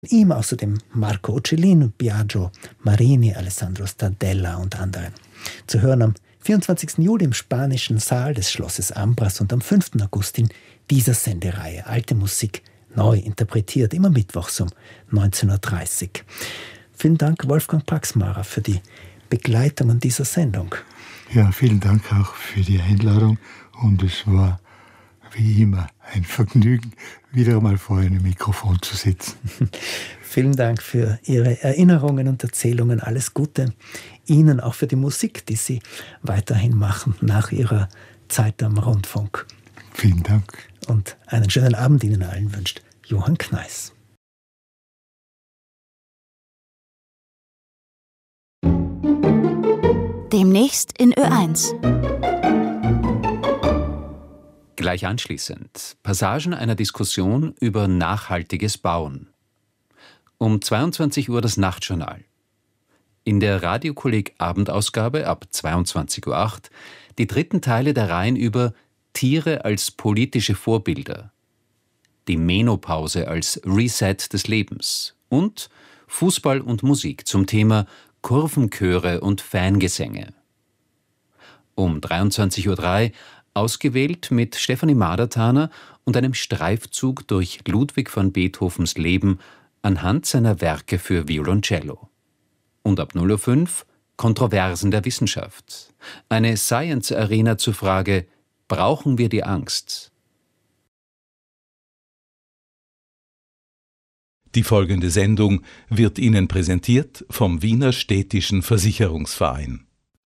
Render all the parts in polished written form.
Ihm außerdem Marco Uccellin, Biagio Marini, Alessandro Stadella und anderen. Zu hören am 24. Juli im Spanischen Saal des Schlosses Ambras und am 5. August in dieser Sendereihe Alte Musik neu interpretiert, immer mittwochs um 19.30 Uhr. Vielen Dank, Wolfgang Paxmarer, für die Begleitung an dieser Sendung. Ja, vielen Dank auch für die Einladung und es war wie immer ein Vergnügen, wieder einmal vor einem Mikrofon zu sitzen. Vielen Dank für Ihre Erinnerungen und Erzählungen. Alles Gute Ihnen auch für die Musik, die Sie weiterhin machen nach Ihrer Zeit am Rundfunk. Vielen Dank. Und einen schönen Abend Ihnen allen wünscht Johann Kneis. Demnächst in Ö1. Gleich anschließend Passagen einer Diskussion über nachhaltiges Bauen. Um 22 Uhr das Nachtjournal. In der Radiokolleg Abendausgabe ab 22.08 Uhr die dritten Teile der Reihen über Tiere als politische Vorbilder, die Menopause als Reset des Lebens und Fußball und Musik zum Thema Kurvenchöre und Fangesänge. Um 23.03 Uhr ausgewählt mit Stefanie Madertaner und einem Streifzug durch Ludwig van Beethovens Leben anhand seiner Werke für Violoncello. Und ab 0.05 Uhr Kontroversen der Wissenschaft. Eine Science-Arena zur Frage: Brauchen wir die Angst? Die folgende Sendung wird Ihnen präsentiert vom Wiener Städtischen Versicherungsverein.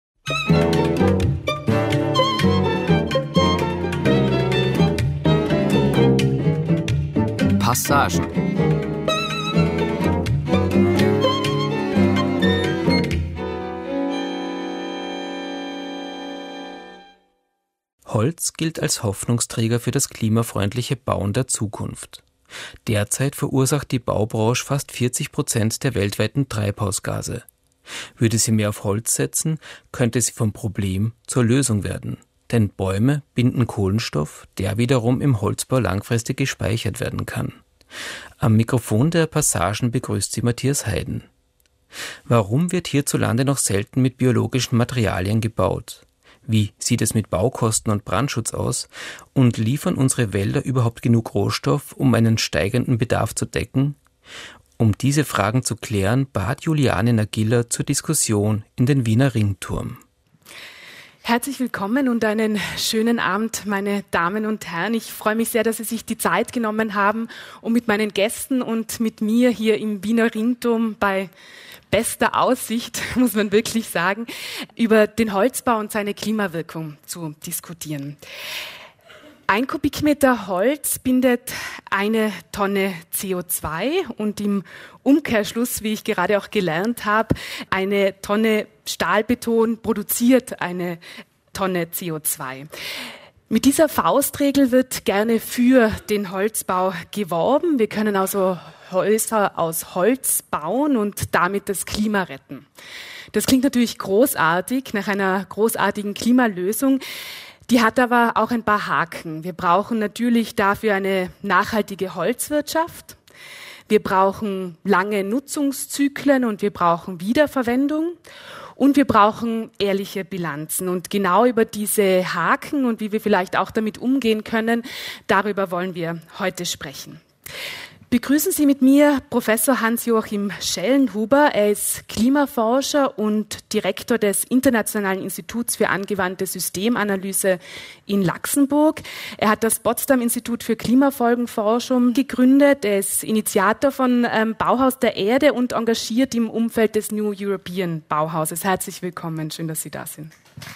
Passagen. Holz gilt als Hoffnungsträger für das klimafreundliche Bauen der Zukunft. Derzeit verursacht die Baubranche fast 40% der weltweiten Treibhausgase. Würde sie mehr auf Holz setzen, könnte sie vom Problem zur Lösung werden. Denn Bäume binden Kohlenstoff, der wiederum im Holzbau langfristig gespeichert werden kann. Am Mikrofon der Passagen begrüßt sie Matthias Heiden. Warum wird hierzulande noch selten mit biologischen Materialien gebaut? Wie sieht es mit Baukosten und Brandschutz aus? Und liefern unsere Wälder überhaupt genug Rohstoff, um einen steigenden Bedarf zu decken? Um diese Fragen zu klären, bat Juliane Nagilla zur Diskussion in den Wiener Ringturm. Herzlich willkommen und einen schönen Abend, meine Damen und Herren. Ich freue mich sehr, dass Sie sich die Zeit genommen haben, um mit meinen Gästen und mit mir hier im Wiener Ringturm bei bester Aussicht, muss man wirklich sagen, über den Holzbau und seine Klimawirkung zu diskutieren. 1 Kubikmeter Holz bindet 1 Tonne CO2 und im Umkehrschluss, wie ich gerade auch gelernt habe, 1 Tonne Stahlbeton produziert 1 Tonne CO2. Mit dieser Faustregel wird gerne für den Holzbau geworben. Wir können also Häuser aus Holz bauen und damit das Klima retten. Das klingt natürlich großartig, nach einer großartigen Klimalösung. Die hat aber auch ein paar Haken. Wir brauchen natürlich dafür eine nachhaltige Holzwirtschaft. Wir brauchen lange Nutzungszyklen und wir brauchen Wiederverwendung. Und wir brauchen ehrliche Bilanzen. Und genau über diese Haken und wie wir vielleicht auch damit umgehen können, darüber wollen wir heute sprechen. Begrüßen Sie mit mir Professor Hans-Joachim Schellenhuber. Er ist Klimaforscher und Direktor des Internationalen Instituts für angewandte Systemanalyse in Luxemburg. Er hat das Potsdam-Institut für Klimafolgenforschung gegründet. Er ist Initiator von Bauhaus der Erde und engagiert im Umfeld des New European Bauhauses. Herzlich willkommen, schön, dass Sie da sind.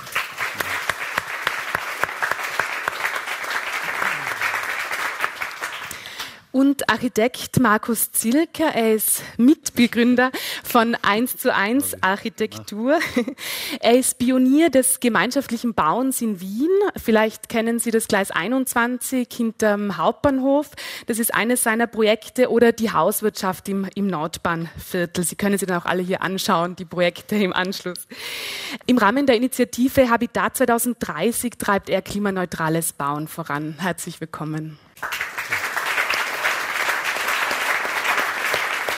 Und Architekt Markus Zielker, er ist Mitbegründer von 1:1 Architektur. Er ist Pionier des gemeinschaftlichen Bauens in Wien. Vielleicht kennen Sie das Gleis 21 hinterm Hauptbahnhof. Das ist eines seiner Projekte oder die Hauswirtschaft im Nordbahnviertel. Sie können sich dann auch alle hier anschauen, die Projekte im Anschluss. Im Rahmen der Initiative Habitat 2030 treibt er klimaneutrales Bauen voran. Herzlich willkommen.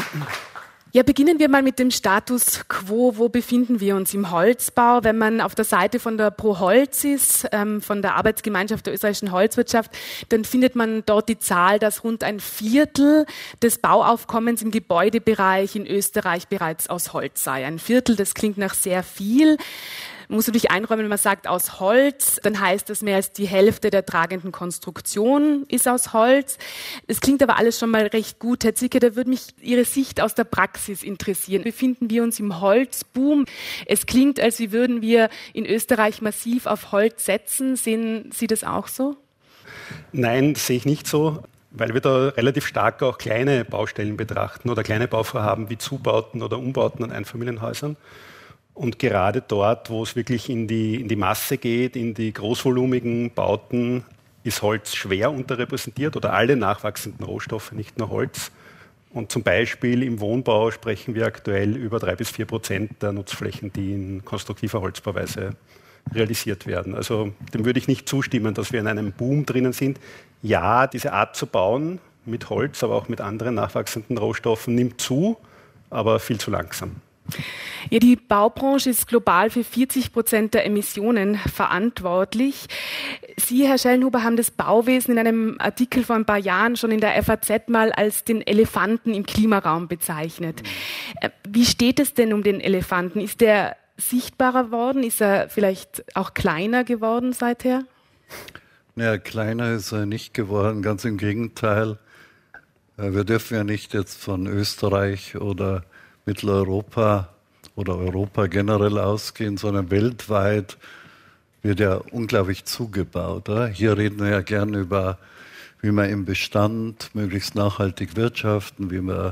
Ja, beginnen wir mal mit dem Status quo. Wo befinden wir uns im Holzbau? Wenn man auf der Seite von der Pro Holz ist, von der Arbeitsgemeinschaft der österreichischen Holzwirtschaft, dann findet man dort die Zahl, dass rund 1/4 des Bauaufkommens im Gebäudebereich in Österreich bereits aus Holz sei. 1/4, das klingt nach sehr viel. Man muss natürlich einräumen, wenn man sagt aus Holz, dann heißt das, mehr als die Hälfte der tragenden Konstruktion ist aus Holz. Es klingt aber alles schon mal recht gut. Herr Zwicker, da würde mich Ihre Sicht aus der Praxis interessieren. Befinden wir uns im Holzboom? Es klingt, als würden wir in Österreich massiv auf Holz setzen. Sehen Sie das auch so? Nein, das sehe ich nicht so, weil wir da relativ stark auch kleine Baustellen betrachten oder kleine Bauvorhaben wie Zubauten oder Umbauten an Einfamilienhäusern. Und gerade dort, wo es wirklich in die Masse geht, in die großvolumigen Bauten, ist Holz schwer unterrepräsentiert oder alle nachwachsenden Rohstoffe, nicht nur Holz. Und zum Beispiel im Wohnbau sprechen wir aktuell über 3-4% der Nutzflächen, die in konstruktiver Holzbauweise realisiert werden. Also dem würde ich nicht zustimmen, dass wir in einem Boom drinnen sind. Ja, diese Art zu bauen mit Holz, aber auch mit anderen nachwachsenden Rohstoffen nimmt zu, aber viel zu langsam. Ja, die Baubranche ist global für 40% der Emissionen verantwortlich. Sie, Herr Schellenhuber, haben das Bauwesen in einem Artikel vor ein paar Jahren schon in der FAZ mal als den Elefanten im Klimaraum bezeichnet. Wie steht es denn um den Elefanten? Ist der sichtbarer worden? Ist er vielleicht auch kleiner geworden seither? Ja, kleiner ist er nicht geworden, ganz im Gegenteil. Wir dürfen ja nicht jetzt von Österreich oder Mitteleuropa oder Europa generell ausgehen, sondern weltweit wird ja unglaublich zugebaut. Oder? Hier reden wir ja gerne über, wie man im Bestand möglichst nachhaltig wirtschaften, wie wir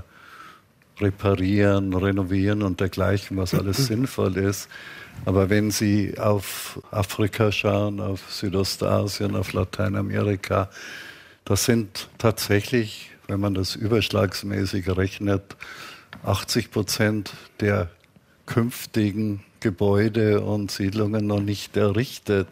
reparieren, renovieren und dergleichen, was alles sinnvoll ist. Aber wenn Sie auf Afrika schauen, auf Südostasien, auf Lateinamerika, das sind tatsächlich, wenn man das überschlagsmäßig rechnet, 80% der künftigen Gebäude und Siedlungen noch nicht errichtet.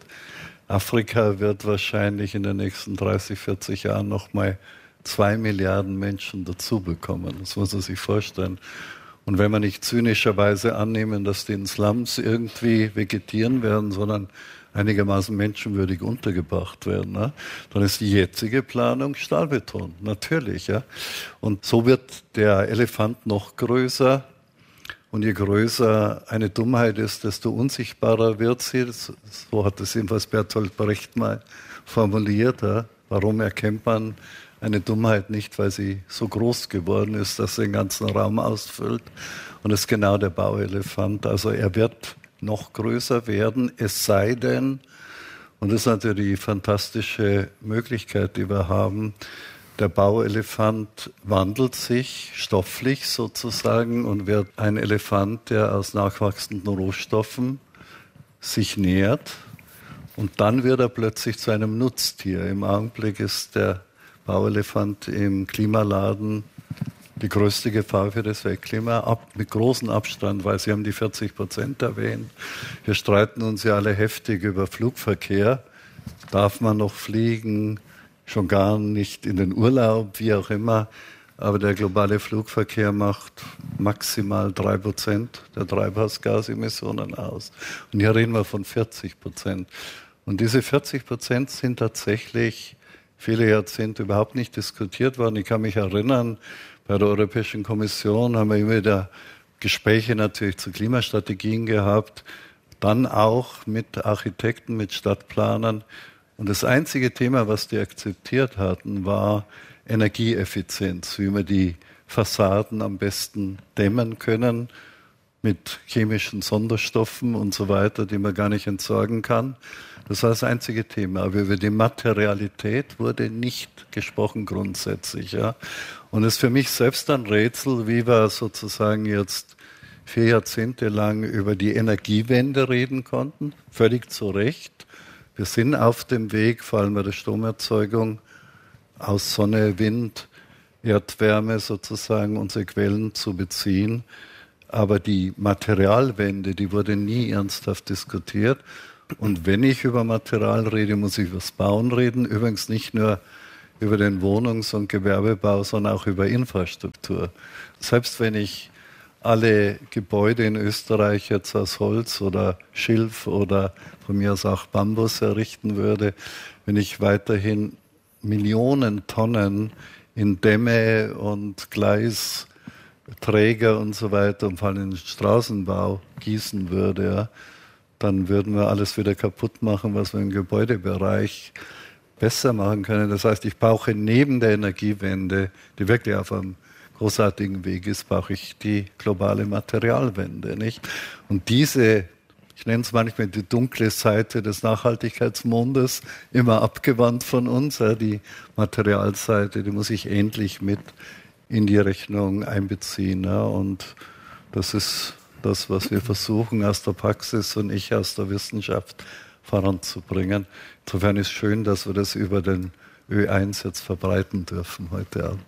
Afrika wird wahrscheinlich in den nächsten 30, 40 Jahren noch mal 2 Milliarden Menschen dazu bekommen. Das muss man sich vorstellen. Und wenn wir nicht zynischerweise annehmen, dass die in Slums irgendwie vegetieren werden, sondern einigermaßen menschenwürdig untergebracht werden, ne? Dann ist die jetzige Planung Stahlbeton, natürlich. Ja? Und so wird der Elefant noch größer. Und je größer eine Dummheit ist, desto unsichtbarer wird sie. So hat es jedenfalls Bertolt Brecht mal formuliert. Ja? Warum erkennt man eine Dummheit nicht? Weil sie so groß geworden ist, dass sie den ganzen Raum ausfüllt. Und das ist genau der Bauelefant. Also er wird noch größer werden, es sei denn, und das ist natürlich die fantastische Möglichkeit, die wir haben, der Bauelefant wandelt sich stofflich sozusagen und wird ein Elefant, der aus nachwachsenden Rohstoffen sich nährt, und dann wird er plötzlich zu einem Nutztier. Im Augenblick ist der Bauelefant im Klimaladen die größte Gefahr für das Weltklima, mit großem Abstand, weil Sie haben die 40% erwähnt. Wir streiten uns ja alle heftig über Flugverkehr. Darf man noch fliegen? Schon gar nicht in den Urlaub, wie auch immer. Aber der globale Flugverkehr macht maximal 3% der Treibhausgasemissionen aus. Und hier reden wir von 40%. Und diese 40% sind tatsächlich viele Jahrzehnte überhaupt nicht diskutiert worden. Ich kann mich erinnern, bei der Europäischen Kommission haben wir immer wieder Gespräche natürlich zu Klimastrategien gehabt, dann auch mit Architekten, mit Stadtplanern. Und das einzige Thema, was die akzeptiert hatten, war Energieeffizienz, wie wir die Fassaden am besten dämmen können mit chemischen Sonderstoffen und so weiter, die man gar nicht entsorgen kann. Das war das einzige Thema. Aber über die Materialität wurde nicht gesprochen grundsätzlich. Ja. Und es ist für mich selbst ein Rätsel, wie wir sozusagen jetzt 4 Jahrzehnte lang über die Energiewende reden konnten. Völlig zu Recht. Wir sind auf dem Weg, vor allem bei der Stromerzeugung, aus Sonne, Wind, Erdwärme sozusagen unsere Quellen zu beziehen. Aber die Materialwende, die wurde nie ernsthaft diskutiert. Und wenn ich über Material rede, muss ich über das Bauen reden. Übrigens nicht nur über den Wohnungs- und Gewerbebau, sondern auch über Infrastruktur. Selbst wenn ich alle Gebäude in Österreich jetzt aus Holz oder Schilf oder von mir aus auch Bambus errichten würde, wenn ich weiterhin Millionen Tonnen in Dämme und Gleisträger und so weiter und vor allem in den Straßenbau gießen würde, ja, dann würden wir alles wieder kaputt machen, was wir im Gebäudebereich besser machen können. Das heißt, ich brauche neben der Energiewende, die wirklich auf einem großartigen Weg ist, brauche ich die globale Materialwende, nicht? Und diese, ich nenne es manchmal die dunkle Seite des Nachhaltigkeitsmondes, immer abgewandt von uns, ja, die Materialseite, die muss ich endlich mit in die Rechnung einbeziehen. Ja, und das ist das, was wir versuchen aus der Praxis und ich aus der Wissenschaft voranzubringen. Insofern ist es schön, dass wir das über den Ö1 jetzt verbreiten dürfen heute Abend.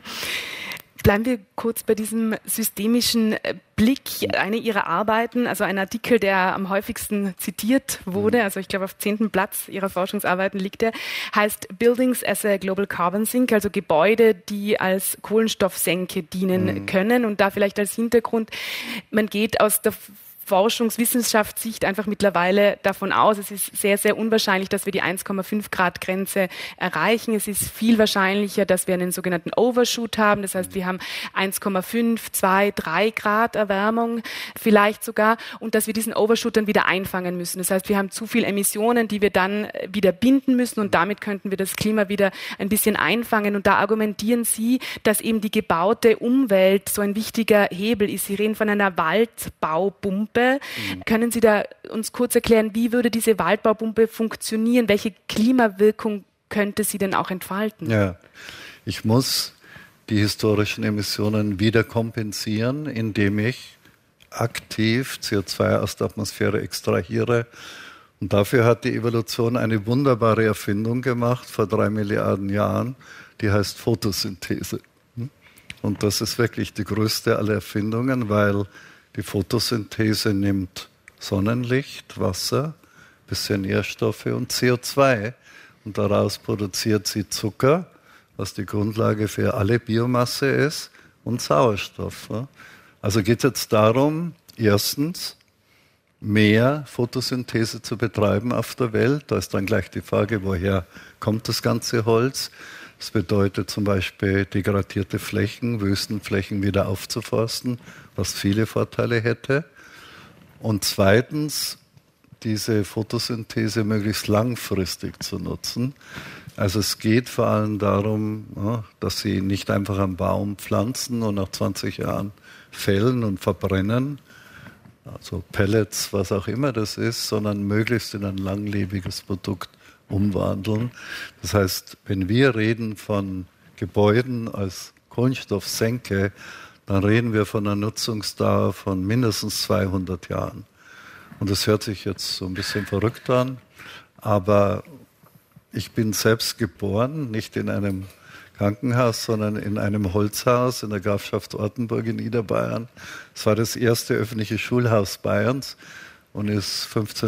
Bleiben wir kurz bei diesem systemischen Blick. Eine Ihrer Arbeiten, also ein Artikel, der am häufigsten zitiert wurde, also ich glaube auf 10. Platz Ihrer Forschungsarbeiten liegt er, heißt Buildings as a Global Carbon Sink, also Gebäude, die als Kohlenstoffsenke dienen können. Und da vielleicht als Hintergrund, man geht aus der Forschungswissenschaftssicht einfach mittlerweile davon aus, es ist sehr, sehr unwahrscheinlich, dass wir die 1,5 Grad Grenze erreichen. Es ist viel wahrscheinlicher, dass wir einen sogenannten Overshoot haben. Das heißt, wir haben 1,5, 2, 3 Grad Erwärmung vielleicht sogar und dass wir diesen Overshoot dann wieder einfangen müssen. Das heißt, wir haben zu viel Emissionen, die wir dann wieder binden müssen und damit könnten wir das Klima wieder ein bisschen einfangen. Und da argumentieren Sie, dass eben die gebaute Umwelt so ein wichtiger Hebel ist. Sie reden von einer Waldbaupumpe. Können Sie da uns kurz erklären, wie würde diese Waldbaupumpe funktionieren? Welche Klimawirkung könnte sie denn auch entfalten? Ja, ich muss die historischen Emissionen wieder kompensieren, indem ich aktiv CO2 aus der Atmosphäre extrahiere. Und dafür hat die Evolution eine wunderbare Erfindung gemacht vor 3 Milliarden Jahren, die heißt Photosynthese. Und das ist wirklich die größte aller Erfindungen, weil die Photosynthese nimmt Sonnenlicht, Wasser, bisschen Nährstoffe und CO2 und daraus produziert sie Zucker, was die Grundlage für alle Biomasse ist, und Sauerstoff. Also geht es jetzt darum, erstens mehr Photosynthese zu betreiben auf der Welt. Da ist dann gleich die Frage, woher kommt das ganze Holz? Das bedeutet zum Beispiel degradierte Flächen, Wüstenflächen wieder aufzuforsten, was viele Vorteile hätte. Und zweitens, diese Photosynthese möglichst langfristig zu nutzen. Also es geht vor allem darum, dass Sie nicht einfach einen Baum pflanzen und nach 20 Jahren fällen und verbrennen, also Pellets, was auch immer das ist, sondern möglichst in ein langlebiges Produkt umwandeln. Das heißt, wenn wir reden von Gebäuden als Kohlenstoffsenke, dann reden wir von einer Nutzungsdauer von mindestens 200 Jahren. Und das hört sich jetzt so ein bisschen verrückt an, aber ich bin selbst geboren, nicht in einem Krankenhaus, sondern in einem Holzhaus in der Grafschaft Ortenburg in Niederbayern. Es war das erste öffentliche Schulhaus Bayerns und ist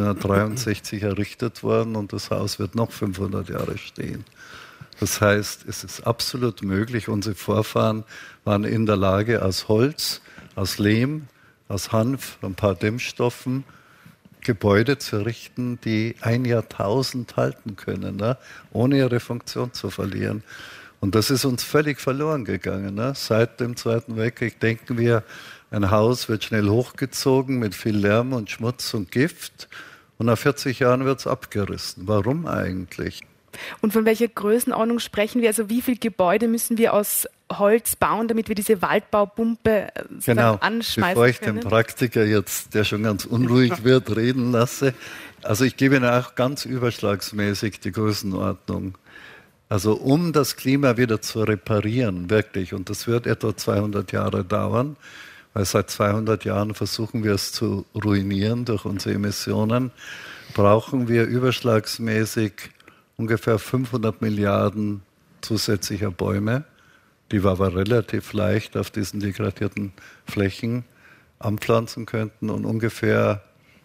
1563 errichtet worden und das Haus wird noch 500 Jahre stehen. Das heißt, es ist absolut möglich, unsere Vorfahren waren in der Lage, aus Holz, aus Lehm, aus Hanf, ein paar Dämmstoffen, Gebäude zu errichten, die 1 Jahrtausend halten können, ne? Ohne ihre Funktion zu verlieren. Und das ist uns völlig verloren gegangen. Ne? Seit dem Zweiten Weltkrieg denken wir, ein Haus wird schnell hochgezogen mit viel Lärm und Schmutz und Gift und nach 40 Jahren wird es abgerissen. Warum eigentlich? Und von welcher Größenordnung sprechen wir? Also wie viele Gebäude müssen wir aus Holz bauen, damit wir diese Waldbaupumpe anschmeißen bevor ich können? Den Praktiker jetzt, der schon ganz unruhig wird, reden lasse. Also ich gebe Ihnen auch ganz überschlagsmäßig die Größenordnung. Also um das Klima wieder zu reparieren, wirklich, und das wird etwa 200 Jahre dauern, weil seit 200 Jahren versuchen wir es zu ruinieren durch unsere Emissionen, brauchen wir überschlagsmäßig ungefähr 500 Milliarden zusätzlicher Bäume, die wir aber relativ leicht auf diesen degradierten Flächen anpflanzen könnten und ungefähr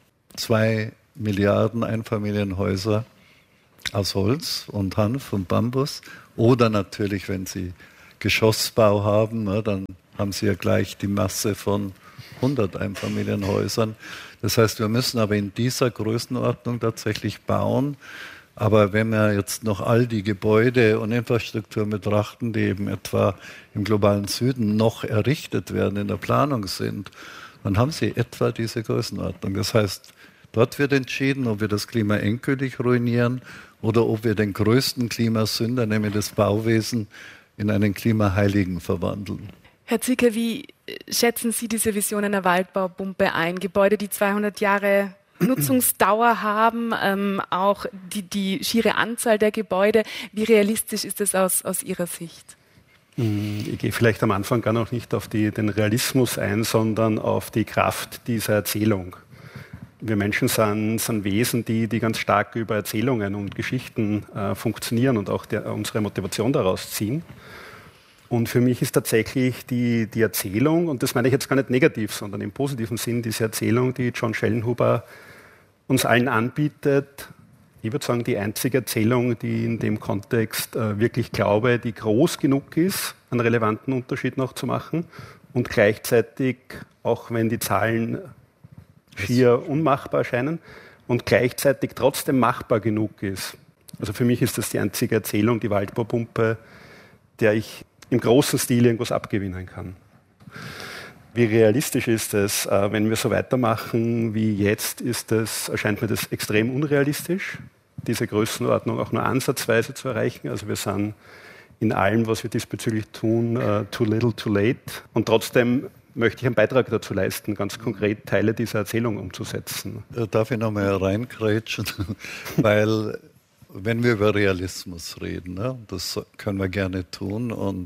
2 Milliarden Einfamilienhäuser aus Holz und Hanf und Bambus Oder natürlich, wenn Sie Geschossbau haben, dann haben Sie ja gleich die Masse von 100 Einfamilienhäusern. Das heißt, wir müssen aber in dieser Größenordnung tatsächlich bauen. Aber wenn wir jetzt noch all die Gebäude und Infrastrukturen betrachten, die eben etwa im globalen Süden noch errichtet werden, in der Planung sind, dann haben Sie etwa diese Größenordnung. Das heißt, dort wird entschieden, ob wir das Klima endgültig ruinieren oder ob wir den größten Klimasünder, nämlich das Bauwesen, in einen Klimaheiligen verwandeln. Herr Zwicker, wie schätzen Sie diese Vision einer Waldbaupumpe ein? Gebäude, die 200 Jahre Nutzungsdauer haben, auch die schiere Anzahl der Gebäude. Wie realistisch ist das aus Ihrer Sicht? Ich gehe vielleicht am Anfang gar noch nicht auf den Realismus ein, sondern auf die Kraft dieser Erzählung. Wir Menschen sind Wesen, die ganz stark über Erzählungen und Geschichten funktionieren und auch unsere Motivation daraus ziehen. Und für mich ist tatsächlich die Erzählung, und das meine ich jetzt gar nicht negativ, sondern im positiven Sinn, diese Erzählung, die John Schellenhuber uns allen anbietet, ich würde sagen, die einzige Erzählung, die in dem Kontext wirklich glaube, die groß genug ist, einen relevanten Unterschied noch zu machen und gleichzeitig, auch wenn die Zahlen schier unmachbar erscheinen, und gleichzeitig trotzdem machbar genug ist. Also für mich ist das die einzige Erzählung, die Waldbaupumpe, der ich im großen Stil irgendwas abgewinnen kann. Wie realistisch ist es, wenn wir so weitermachen wie jetzt, erscheint mir das extrem unrealistisch, diese Größenordnung auch nur ansatzweise zu erreichen. Also wir sind in allem, was wir diesbezüglich tun, too little, too late. Und trotzdem möchte ich einen Beitrag dazu leisten, ganz konkret Teile dieser Erzählung umzusetzen. Darf ich noch mal reingrätschen? Weil wenn wir über Realismus reden, ne, das können wir gerne tun und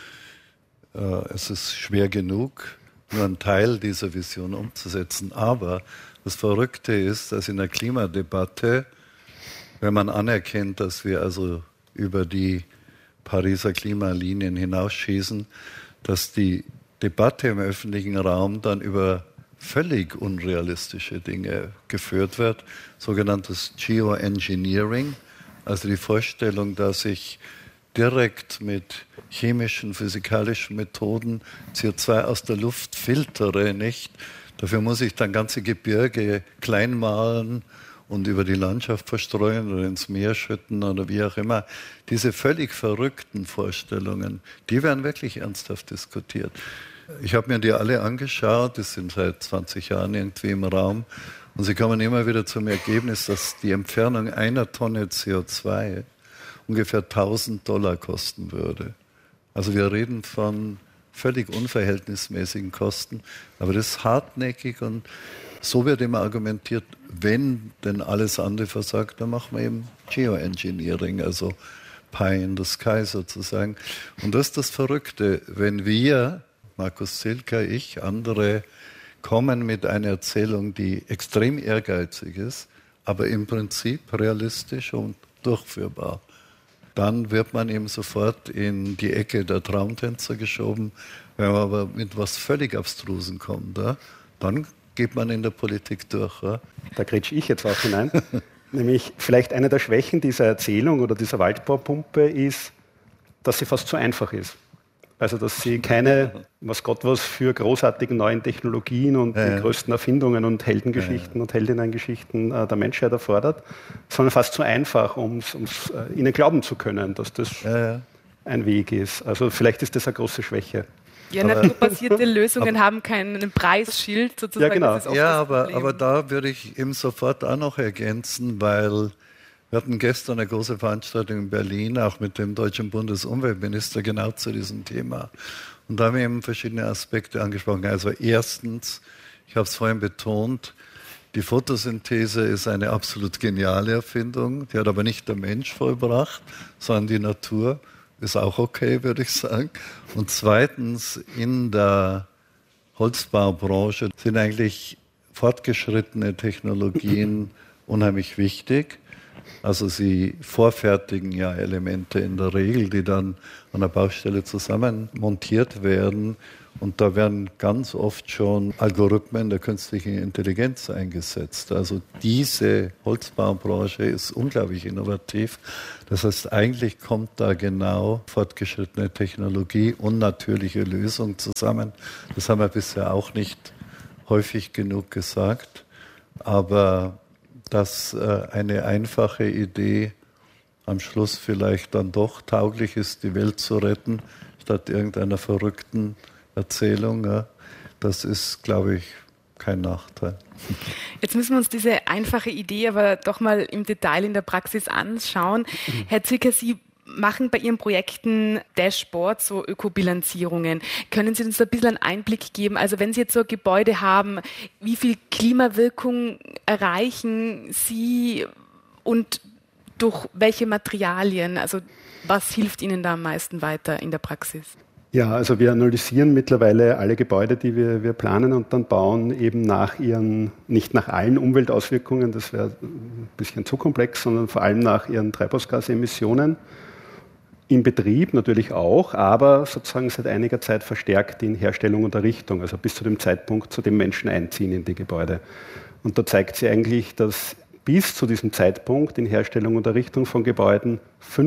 es ist schwer genug, nur einen Teil dieser Vision umzusetzen. Aber das Verrückte ist, dass in der Klimadebatte, wenn man anerkennt, dass wir also über die Pariser Klimalinien hinausschießen, dass die Debatte im öffentlichen Raum dann über völlig unrealistische Dinge geführt wird, sogenanntes Geoengineering, also die Vorstellung, dass ich direkt mit chemischen, physikalischen Methoden CO2 aus der Luft filtere, nicht? Dafür muss ich dann ganze Gebirge klein malen und über die Landschaft verstreuen oder ins Meer schütten oder wie auch immer. Diese völlig verrückten Vorstellungen, die werden wirklich ernsthaft diskutiert. Ich habe mir die alle angeschaut, die sind seit 20 Jahren irgendwie im Raum und sie kommen immer wieder zum Ergebnis, dass die Entfernung einer Tonne CO2 ungefähr $1.000 kosten würde. Also wir reden von völlig unverhältnismäßigen Kosten, aber das ist hartnäckig und so wird immer argumentiert, wenn denn alles andere versagt, dann machen wir eben Geoengineering, also Pie in the Sky sozusagen. Und das ist das Verrückte, wenn wir, Markus Zilka, ich, andere, kommen mit einer Erzählung, die extrem ehrgeizig ist, aber im Prinzip realistisch und durchführbar. Dann wird man eben sofort in die Ecke der Traumtänzer geschoben. Wenn man aber mit was völlig Abstrusen kommt, dann geht man in der Politik durch. Da grätsche ich jetzt auch hinein. Nämlich vielleicht eine der Schwächen dieser Erzählung oder dieser Waldbaupumpe ist, dass sie fast zu einfach ist. Also dass sie keine, was Gott was für großartigen neuen Technologien und die größten Erfindungen und Heldengeschichten und Heldinnengeschichten der Menschheit erfordert, sondern fast zu einfach, um ihnen glauben zu können, dass das ein Weg ist. Also vielleicht ist das eine große Schwäche. Ja, naturbasierte Lösungen haben kein Preisschild sozusagen. Ja, genau. Aber da würde ich eben sofort auch noch ergänzen, weil wir hatten gestern eine große Veranstaltung in Berlin, auch mit dem deutschen Bundesumweltminister, genau zu diesem Thema. Und da haben wir eben verschiedene Aspekte angesprochen. Also erstens, ich habe es vorhin betont, die Photosynthese ist eine absolut geniale Erfindung. Die hat aber nicht der Mensch vollbracht, sondern die Natur. Ist auch okay, würde ich sagen. Und zweitens, in der Holzbaubranche sind eigentlich fortgeschrittene Technologien unheimlich wichtig. Also sie vorfertigen ja Elemente in der Regel, die dann an der Baustelle zusammen montiert werden. Und da werden ganz oft schon Algorithmen der künstlichen Intelligenz eingesetzt. Also diese Holzbaubranche ist unglaublich innovativ. Das heißt, eigentlich kommt da genau fortgeschrittene Technologie und natürliche Lösung zusammen. Das haben wir bisher auch nicht häufig genug gesagt. Aber dass eine einfache Idee am Schluss vielleicht dann doch tauglich ist, die Welt zu retten, statt irgendeiner verrückten Erzählung, ja, das ist, glaube ich, kein Nachteil. Jetzt müssen wir uns diese einfache Idee aber doch mal im Detail in der Praxis anschauen. Herr Zwicker, Sie machen bei Ihren Projekten Dashboards, so Ökobilanzierungen. Können Sie uns da ein bisschen einen Einblick geben? Also wenn Sie jetzt so ein Gebäude haben, wie viel Klimawirkung erreichen Sie und durch welche Materialien? Also was hilft Ihnen da am meisten weiter in der Praxis? Ja, also wir analysieren mittlerweile alle Gebäude, die wir planen und dann bauen, eben nach ihren, nicht nach allen Umweltauswirkungen, das wäre ein bisschen zu komplex, sondern vor allem nach ihren Treibhausgasemissionen. Im Betrieb natürlich auch, aber sozusagen seit einiger Zeit verstärkt in Herstellung und Errichtung, also bis zu dem Zeitpunkt, zu dem Menschen einziehen in die Gebäude. Und da zeigt sich eigentlich, dass bis zu diesem Zeitpunkt in Herstellung und Errichtung von Gebäuden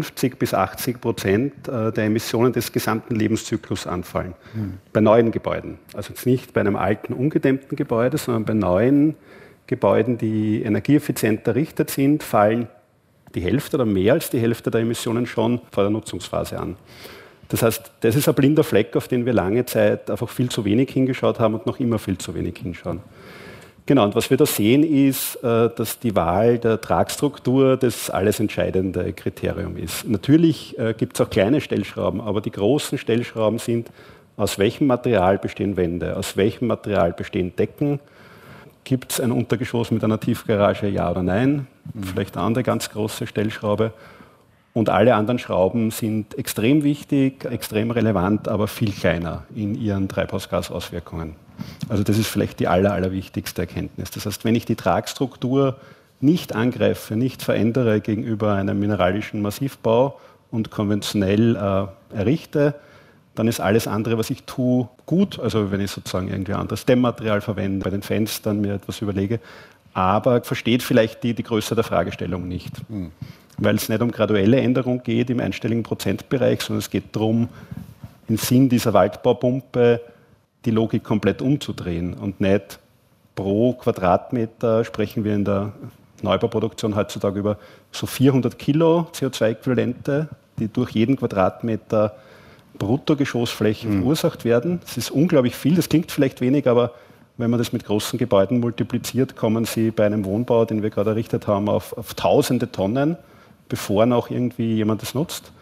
50-80% der Emissionen des gesamten Lebenszyklus anfallen. Bei neuen Gebäuden. Also jetzt nicht bei einem alten, ungedämmten Gebäude, sondern bei neuen Gebäuden, die energieeffizient errichtet sind, fallen die Hälfte oder mehr als die Hälfte der Emissionen schon vor der Nutzungsphase an. Das heißt, das ist ein blinder Fleck, auf den wir lange Zeit einfach viel zu wenig hingeschaut haben und noch immer viel zu wenig hinschauen. Genau, und was wir da sehen ist, dass die Wahl der Tragstruktur das alles entscheidende Kriterium ist. Natürlich gibt es auch kleine Stellschrauben, aber die großen Stellschrauben sind, aus welchem Material bestehen Wände, aus welchem Material bestehen Decken, gibt es ein Untergeschoss mit einer Tiefgarage, ja oder nein, vielleicht eine andere ganz große Stellschraube. Und alle anderen Schrauben sind extrem wichtig, extrem relevant, aber viel kleiner in ihren Treibhausgasauswirkungen. Also das ist vielleicht die allerwichtigste Erkenntnis. Das heißt, wenn ich die Tragstruktur nicht angreife, nicht verändere gegenüber einem mineralischen Massivbau und konventionell errichte, dann ist alles andere, was ich tue, gut. Also wenn ich sozusagen irgendwie anderes Dämmmaterial verwende, bei den Fenstern mir etwas überlege, aber versteht vielleicht die Größe der Fragestellung nicht. Weil es nicht um graduelle Änderung geht im einstelligen Prozentbereich, sondern es geht darum, im Sinn dieser Waldbaupumpe die Logik komplett umzudrehen und nicht pro Quadratmeter, sprechen wir in der Neubauproduktion heutzutage über so 400 Kilo CO2-Äquivalente, die durch jeden Quadratmeter Bruttogeschossfläche verursacht werden. Das ist unglaublich viel, das klingt vielleicht wenig, aber wenn man das mit großen Gebäuden multipliziert, kommen Sie bei einem Wohnbau, den wir gerade errichtet haben, auf tausende Tonnen, bevor noch irgendwie jemand das nutzt.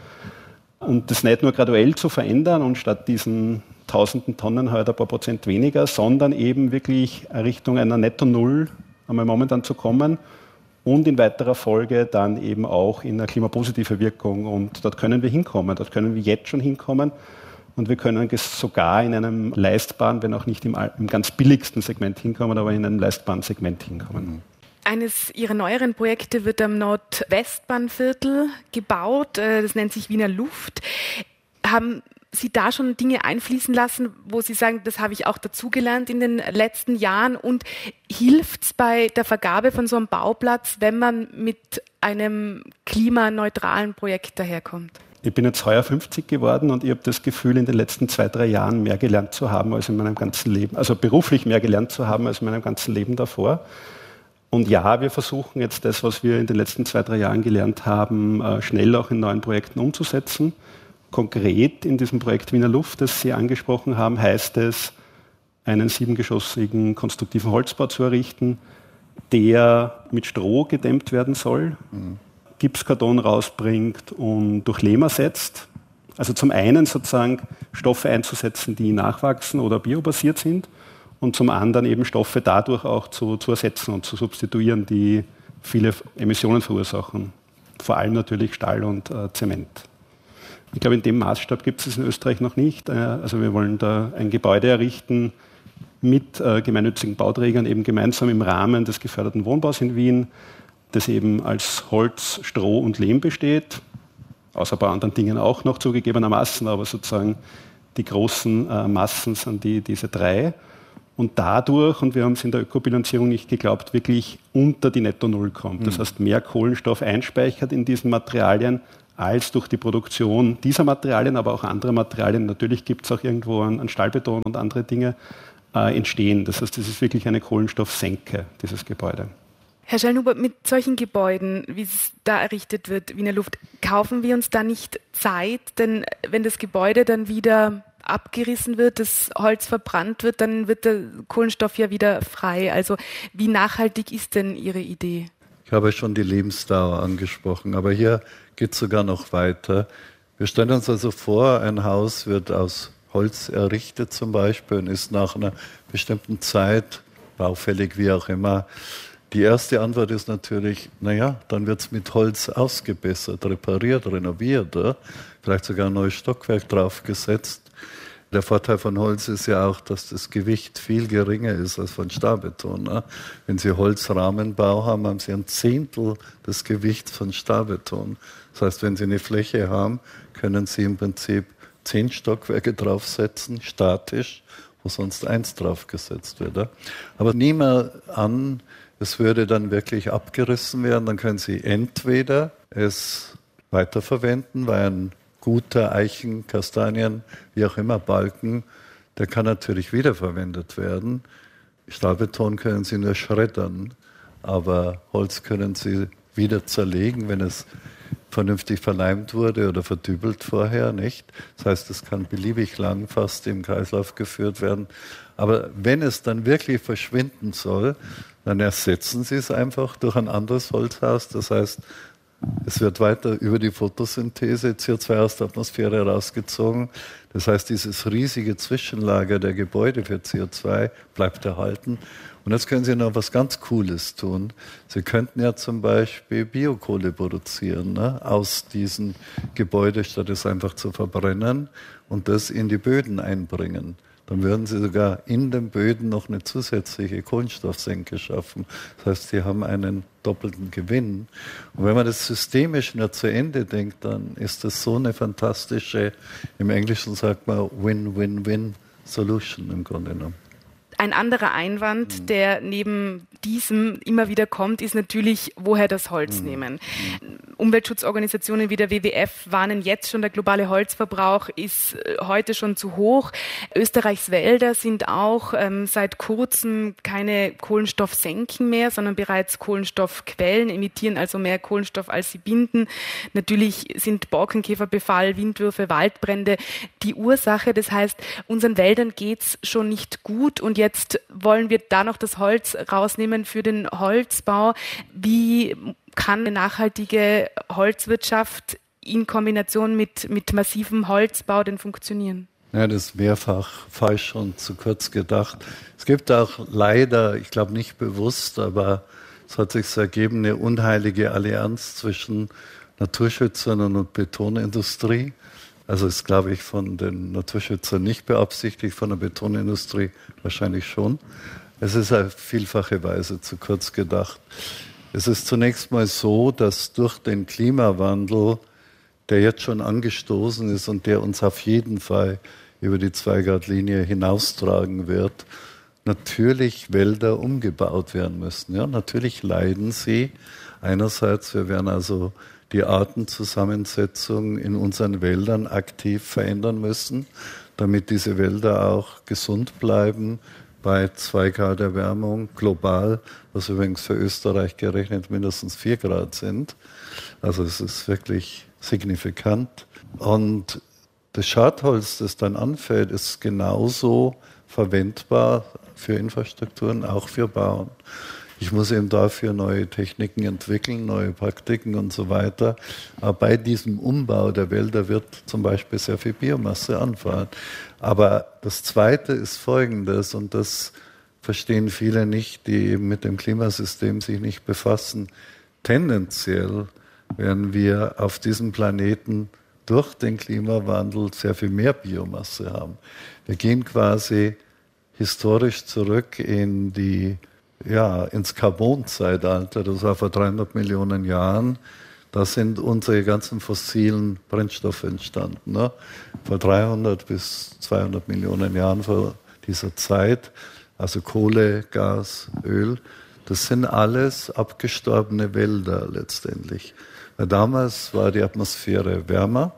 Und das nicht nur graduell zu verändern und statt diesen tausenden Tonnen halt ein paar Prozent weniger, sondern eben wirklich Richtung einer Netto-Null einmal momentan zu kommen und in weiterer Folge dann eben auch in eine klimapositive Wirkung. Und dort können wir hinkommen, dort können wir jetzt schon hinkommen und wir können sogar in einem leistbaren, wenn auch nicht im ganz billigsten Segment hinkommen, aber in einem leistbaren Segment hinkommen. Eines Ihrer neueren Projekte wird am Nordwestbahnviertel gebaut, das nennt sich Wiener Luft. Haben Sie da schon Dinge einfließen lassen, wo Sie sagen, das habe ich auch dazugelernt in den letzten Jahren und hilft es bei der Vergabe von so einem Bauplatz, wenn man mit einem klimaneutralen Projekt daherkommt? Ich bin jetzt heuer 50 geworden und ich habe das Gefühl, in den letzten 2-3 Jahren mehr gelernt zu haben als in meinem ganzen Leben, also beruflich mehr gelernt zu haben als in meinem ganzen Leben davor. Und ja, wir versuchen jetzt das, was wir in den letzten 2-3 Jahren gelernt haben, schnell auch in neuen Projekten umzusetzen. Konkret in diesem Projekt Wiener Luft, das Sie angesprochen haben, heißt es, einen 7-geschossigen konstruktiven Holzbau zu errichten, der mit Stroh gedämmt werden soll, Gipskarton rausbringt und durch Lehm ersetzt. Also zum einen sozusagen Stoffe einzusetzen, die nachwachsen oder biobasiert sind und zum anderen eben Stoffe dadurch auch zu ersetzen und zu substituieren, die viele Emissionen verursachen. Vor allem natürlich Stahl und Zement. Ich glaube, in dem Maßstab gibt es in Österreich noch nicht. Also wir wollen da ein Gebäude errichten mit gemeinnützigen Bauträgern, eben gemeinsam im Rahmen des geförderten Wohnbaus in Wien, das eben als Holz, Stroh und Lehm besteht, außer ein paar anderen Dingen auch noch zugegebenermaßen, aber sozusagen die großen Massen sind diese 3. Und dadurch, und wir haben es in der Ökobilanzierung nicht geglaubt, wirklich unter die Netto-Null kommt. Das heißt, mehr Kohlenstoff einspeichert in diesen Materialien, als durch die Produktion dieser Materialien, aber auch anderer Materialien, natürlich gibt es auch irgendwo an Stahlbeton und andere Dinge, entstehen. Das heißt, es ist wirklich eine Kohlenstoffsenke, dieses Gebäude. Herr Schellnhuber, mit solchen Gebäuden, wie es da errichtet wird, Wiener Luft, kaufen wir uns da nicht Zeit? Denn wenn das Gebäude dann wieder abgerissen wird, das Holz verbrannt wird, dann wird der Kohlenstoff ja wieder frei. Also wie nachhaltig ist denn Ihre Idee? Ich habe schon die Lebensdauer angesprochen, aber hier geht es sogar noch weiter. Wir stellen uns also vor, ein Haus wird aus Holz errichtet zum Beispiel und ist nach einer bestimmten Zeit, baufällig wie auch immer. Die erste Antwort ist natürlich, dann wird es mit Holz ausgebessert, repariert, renoviert, vielleicht sogar ein neues Stockwerk draufgesetzt. Der Vorteil von Holz ist ja auch, dass das Gewicht viel geringer ist als von Stahlbeton. Wenn Sie Holzrahmenbau haben, haben Sie 1/10 des Gewichts von Stahlbeton. Das heißt, wenn Sie eine Fläche haben, können Sie im Prinzip 10 Stockwerke draufsetzen, statisch, wo sonst 1 draufgesetzt wird. Aber nehmen wir an, es würde dann wirklich abgerissen werden, dann können Sie entweder es weiterverwenden, weil ein guter Eichen, Kastanien, wie auch immer, Balken, der kann natürlich wiederverwendet werden. Stahlbeton können Sie nur schreddern, aber Holz können Sie wieder zerlegen, wenn es vernünftig verleimt wurde oder verdübelt vorher, nicht? Das heißt, es kann beliebig lang fast im Kreislauf geführt werden. Aber wenn es dann wirklich verschwinden soll, dann ersetzen Sie es einfach durch ein anderes Holzhaus. Das heißt, es wird weiter über die Photosynthese CO2 aus der Atmosphäre herausgezogen. Das heißt, dieses riesige Zwischenlager der Gebäude für CO2 bleibt erhalten. Und jetzt können Sie noch was ganz Cooles tun. Sie könnten ja zum Beispiel Biokohle produzieren, aus diesen Gebäuden, statt es einfach zu verbrennen und das in die Böden einbringen. Dann würden Sie sogar in den Böden noch eine zusätzliche Kohlenstoffsenke schaffen. Das heißt, Sie haben einen doppelten Gewinn. Und wenn man das systemisch nur zu Ende denkt, dann ist das so eine fantastische, im Englischen sagt man Win-Win-Win-Solution im Grunde genommen. Ein anderer Einwand, der neben diesem immer wieder kommt, ist natürlich, woher das Holz nehmen. Umweltschutzorganisationen wie der WWF warnen jetzt schon, der globale Holzverbrauch ist heute schon zu hoch. Österreichs Wälder sind auch seit kurzem keine Kohlenstoffsenken mehr, sondern bereits Kohlenstoffquellen, emittieren also mehr Kohlenstoff, als sie binden. Natürlich sind Borkenkäferbefall, Windwürfe, Waldbrände die Ursache. Das heißt, unseren Wäldern geht's schon nicht gut und jetzt wollen wir da noch das Holz rausnehmen für den Holzbau. Wie kann eine nachhaltige Holzwirtschaft in Kombination mit massivem Holzbau denn funktionieren? Ja, das ist mehrfach falsch und zu kurz gedacht. Es gibt auch leider, ich glaube nicht bewusst, aber es hat sich so ergeben, eine unheilige Allianz zwischen Naturschützern und Betonindustrie. Also ist, glaube ich, von den Naturschützern nicht beabsichtigt, von der Betonindustrie wahrscheinlich schon. Es ist auf vielfache Weise zu kurz gedacht. Es ist zunächst mal so, dass durch den Klimawandel, der jetzt schon angestoßen ist und der uns auf jeden Fall über die 2-Grad-Linie hinaustragen wird, natürlich Wälder umgebaut werden müssen. Ja, natürlich leiden sie. Einerseits, wir werden also die Artenzusammensetzung in unseren Wäldern aktiv verändern müssen, damit diese Wälder auch gesund bleiben bei 2 Grad Erwärmung global, was übrigens für Österreich gerechnet mindestens 4 Grad sind. Also es ist wirklich signifikant. Und das Schadholz, das dann anfällt, ist genauso verwendbar für Infrastrukturen, auch für Bauern. Ich muss eben dafür neue Techniken entwickeln, neue Praktiken und so weiter. Aber bei diesem Umbau der Wälder wird zum Beispiel sehr viel Biomasse anfallen. Aber das Zweite ist Folgendes, und das verstehen viele nicht, die eben mit dem Klimasystem sich nicht befassen. Tendenziell werden wir auf diesem Planeten durch den Klimawandel sehr viel mehr Biomasse haben. Wir gehen quasi historisch zurück in die ins Carbonzeitalter, das war vor 300 Millionen Jahren. Da sind unsere ganzen fossilen Brennstoffe entstanden. Ne? Vor 300 bis 200 Millionen Jahren vor dieser Zeit, also Kohle, Gas, Öl, das sind alles abgestorbene Wälder letztendlich. Weil damals war die Atmosphäre wärmer,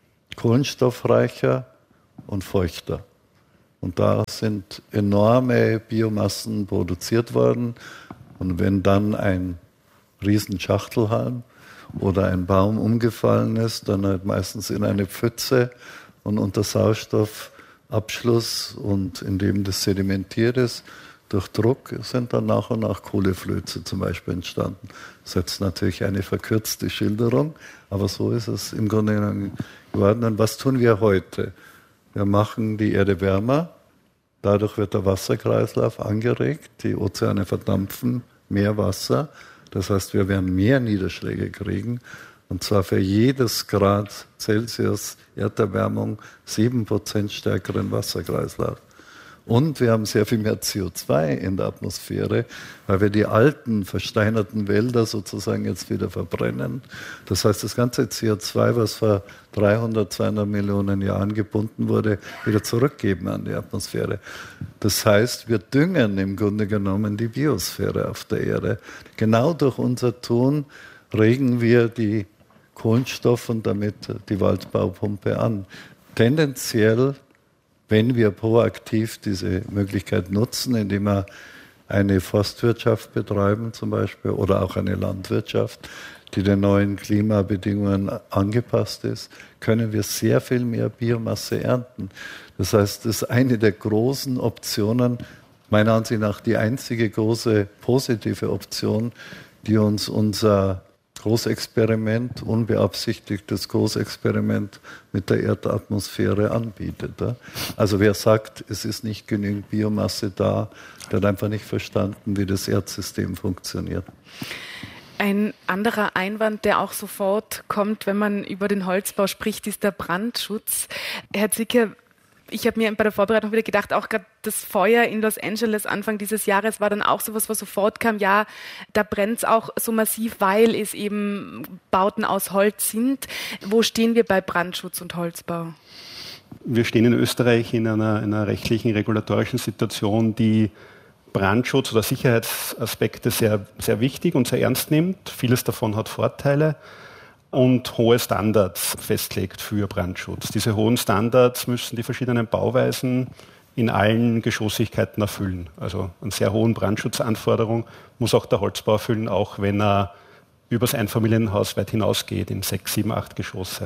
kohlenstoffreicher und feuchter. Und da sind enorme Biomassen produziert worden. Und wenn dann ein Riesenschachtelhalm oder ein Baum umgefallen ist, dann halt meistens in eine Pfütze und unter Sauerstoffabschluss und indem das sedimentiert ist, durch Druck sind dann nach und nach Kohleflöze zum Beispiel entstanden. Das ist jetzt natürlich eine verkürzte Schilderung, aber so ist es im Grunde genommen geworden. Und was tun wir heute? Wir machen die Erde wärmer, dadurch wird der Wasserkreislauf angeregt, die Ozeane verdampfen mehr Wasser. Das heißt, wir werden mehr Niederschläge kriegen, und zwar für jedes Grad Celsius Erderwärmung 7% stärkeren Wasserkreislauf. Und wir haben sehr viel mehr CO2 in der Atmosphäre, weil wir die alten, versteinerten Wälder sozusagen jetzt wieder verbrennen. Das heißt, das ganze CO2, was vor 300, 200 Millionen Jahren gebunden wurde, wieder zurückgeben an die Atmosphäre. Das heißt, wir düngen im Grunde genommen die Biosphäre auf der Erde. Genau durch unser Tun regen wir die Kohlenstoff- und damit die Waldbaupumpe an. Tendenziell, wenn wir proaktiv diese Möglichkeit nutzen, indem wir eine Forstwirtschaft betreiben zum Beispiel oder auch eine Landwirtschaft, die den neuen Klimabedingungen angepasst ist, können wir sehr viel mehr Biomasse ernten. Das heißt, das ist eine der großen Optionen, meiner Ansicht nach die einzige große positive Option, die uns unser Großexperiment, unbeabsichtigtes Großexperiment mit der Erdatmosphäre anbietet. Also wer sagt, es ist nicht genügend Biomasse da, der hat einfach nicht verstanden, wie das Erdsystem funktioniert. Ein anderer Einwand, der auch sofort kommt, wenn man über den Holzbau spricht, ist der Brandschutz. Herr Zwicker, ich habe mir bei der Vorbereitung wieder gedacht, auch gerade das Feuer in Los Angeles Anfang dieses Jahres war dann auch sowas, was sofort kam, ja, da brennt es auch so massiv, weil es eben Bauten aus Holz sind. Wo stehen wir bei Brandschutz und Holzbau? Wir stehen in Österreich in einer rechtlichen, regulatorischen Situation, die Brandschutz oder Sicherheitsaspekte sehr, sehr wichtig und sehr ernst nimmt. Vieles davon hat Vorteile und hohe Standards festlegt für Brandschutz. Diese hohen Standards müssen die verschiedenen Bauweisen in allen Geschossigkeiten erfüllen. Also einen sehr hohen Brandschutzanforderung muss auch der Holzbau erfüllen, auch wenn er übers Einfamilienhaus weit hinausgeht, in 6, 7, 8 Geschosse.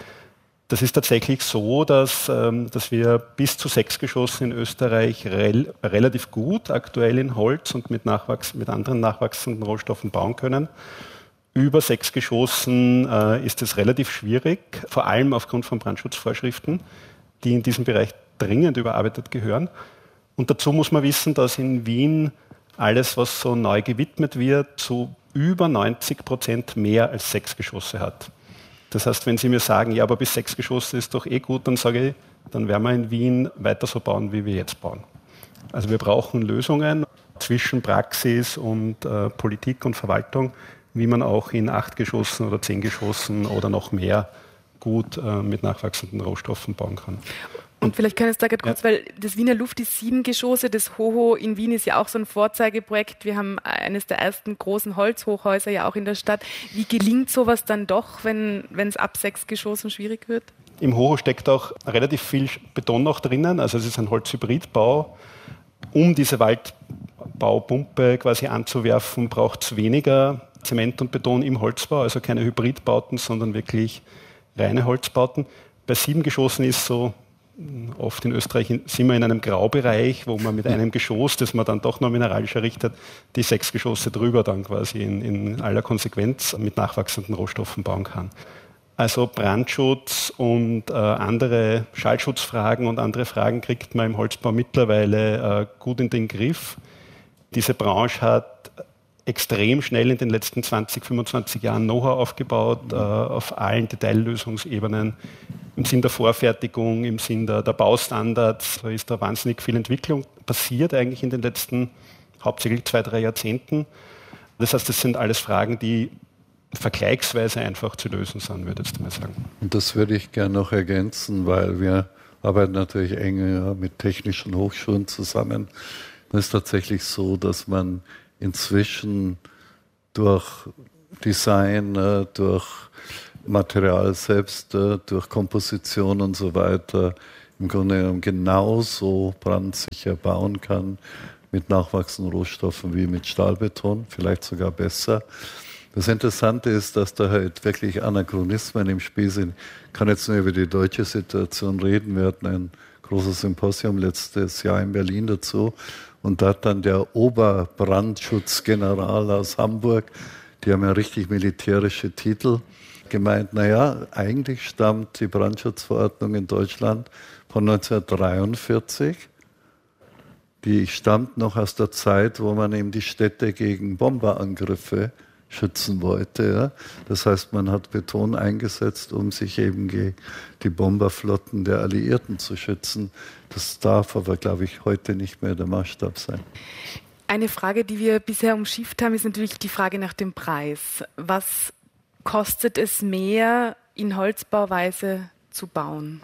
Das ist tatsächlich so, dass wir bis zu 6 Geschossen in Österreich relativ gut aktuell in Holz und mit anderen nachwachsenden Rohstoffen bauen können. Über 6 Geschossen ist es relativ schwierig, vor allem aufgrund von Brandschutzvorschriften, die in diesem Bereich dringend überarbeitet gehören. Und dazu muss man wissen, dass in Wien alles, was so neu gewidmet wird, zu über 90% mehr als 6 Geschosse hat. Das heißt, wenn Sie mir sagen, ja, aber bis 6 Geschosse ist doch eh gut, dann sage ich, dann werden wir in Wien weiter so bauen, wie wir jetzt bauen. Also wir brauchen Lösungen zwischen Praxis und Politik und Verwaltung, wie man auch in 8 Geschossen oder 10 Geschossen oder noch mehr gut mit nachwachsenden Rohstoffen bauen kann. Und vielleicht können Sie da gerade kurz, weil das Wiener Luft ist 7 Geschosse, das Hoho in Wien ist ja auch so ein Vorzeigeprojekt. Wir haben eines der ersten großen Holzhochhäuser ja auch in der Stadt. Wie gelingt sowas dann doch, wenn es ab 6 Geschossen schwierig wird? Im Hoho steckt auch relativ viel Beton noch drinnen, also es ist ein Holzhybridbau. Um diese Waldbaupumpe quasi anzuwerfen, braucht es weniger Zement und Beton im Holzbau, also keine Hybridbauten, sondern wirklich reine Holzbauten. Bei 7 Geschossen ist so, oft in Österreich sind wir in einem Graubereich, wo man mit einem Geschoss, das man dann doch noch mineralisch errichtet, die 6 Geschosse drüber dann quasi in aller Konsequenz mit nachwachsenden Rohstoffen bauen kann. Also Brandschutz und andere Schallschutzfragen und andere Fragen kriegt man im Holzbau mittlerweile gut in den Griff. Diese Branche hat extrem schnell in den letzten 20, 25 Jahren Know-how aufgebaut, auf allen Detaillösungsebenen, im Sinn der Vorfertigung, im Sinn der Baustandards. Da ist da wahnsinnig viel Entwicklung passiert eigentlich in den letzten hauptsächlich 2-3 Jahrzehnten. Das heißt, das sind alles Fragen, die vergleichsweise einfach zu lösen sind, würde ich jetzt mal sagen. Und das würde ich gerne noch ergänzen, weil wir arbeiten natürlich eng mit technischen Hochschulen zusammen. Es ist tatsächlich so, dass man inzwischen durch Design, durch Material selbst, durch Komposition und so weiter im Grunde genommen genauso brandsicher bauen kann mit nachwachsenden Rohstoffen wie mit Stahlbeton, vielleicht sogar besser. Das Interessante ist, dass da halt wirklich Anachronismen im Spiel sind. Ich kann jetzt nur über die deutsche Situation reden. Wir hatten ein großes Symposium letztes Jahr in Berlin dazu und da hat dann der Oberbrandschutzgeneral aus Hamburg, die haben ja richtig militärische Titel, gemeint, naja, eigentlich stammt die Brandschutzverordnung in Deutschland von 1943. Die stammt noch aus der Zeit, wo man eben die Städte gegen Bomberangriffe schützen wollte. Ja. Das heißt, man hat Beton eingesetzt, um sich eben gegen die Bomberflotten der Alliierten zu schützen. Das darf aber, glaube ich, heute nicht mehr der Maßstab sein. Eine Frage, die wir bisher umschifft haben, ist natürlich die Frage nach dem Preis. Was kostet es mehr, in Holzbauweise zu bauen?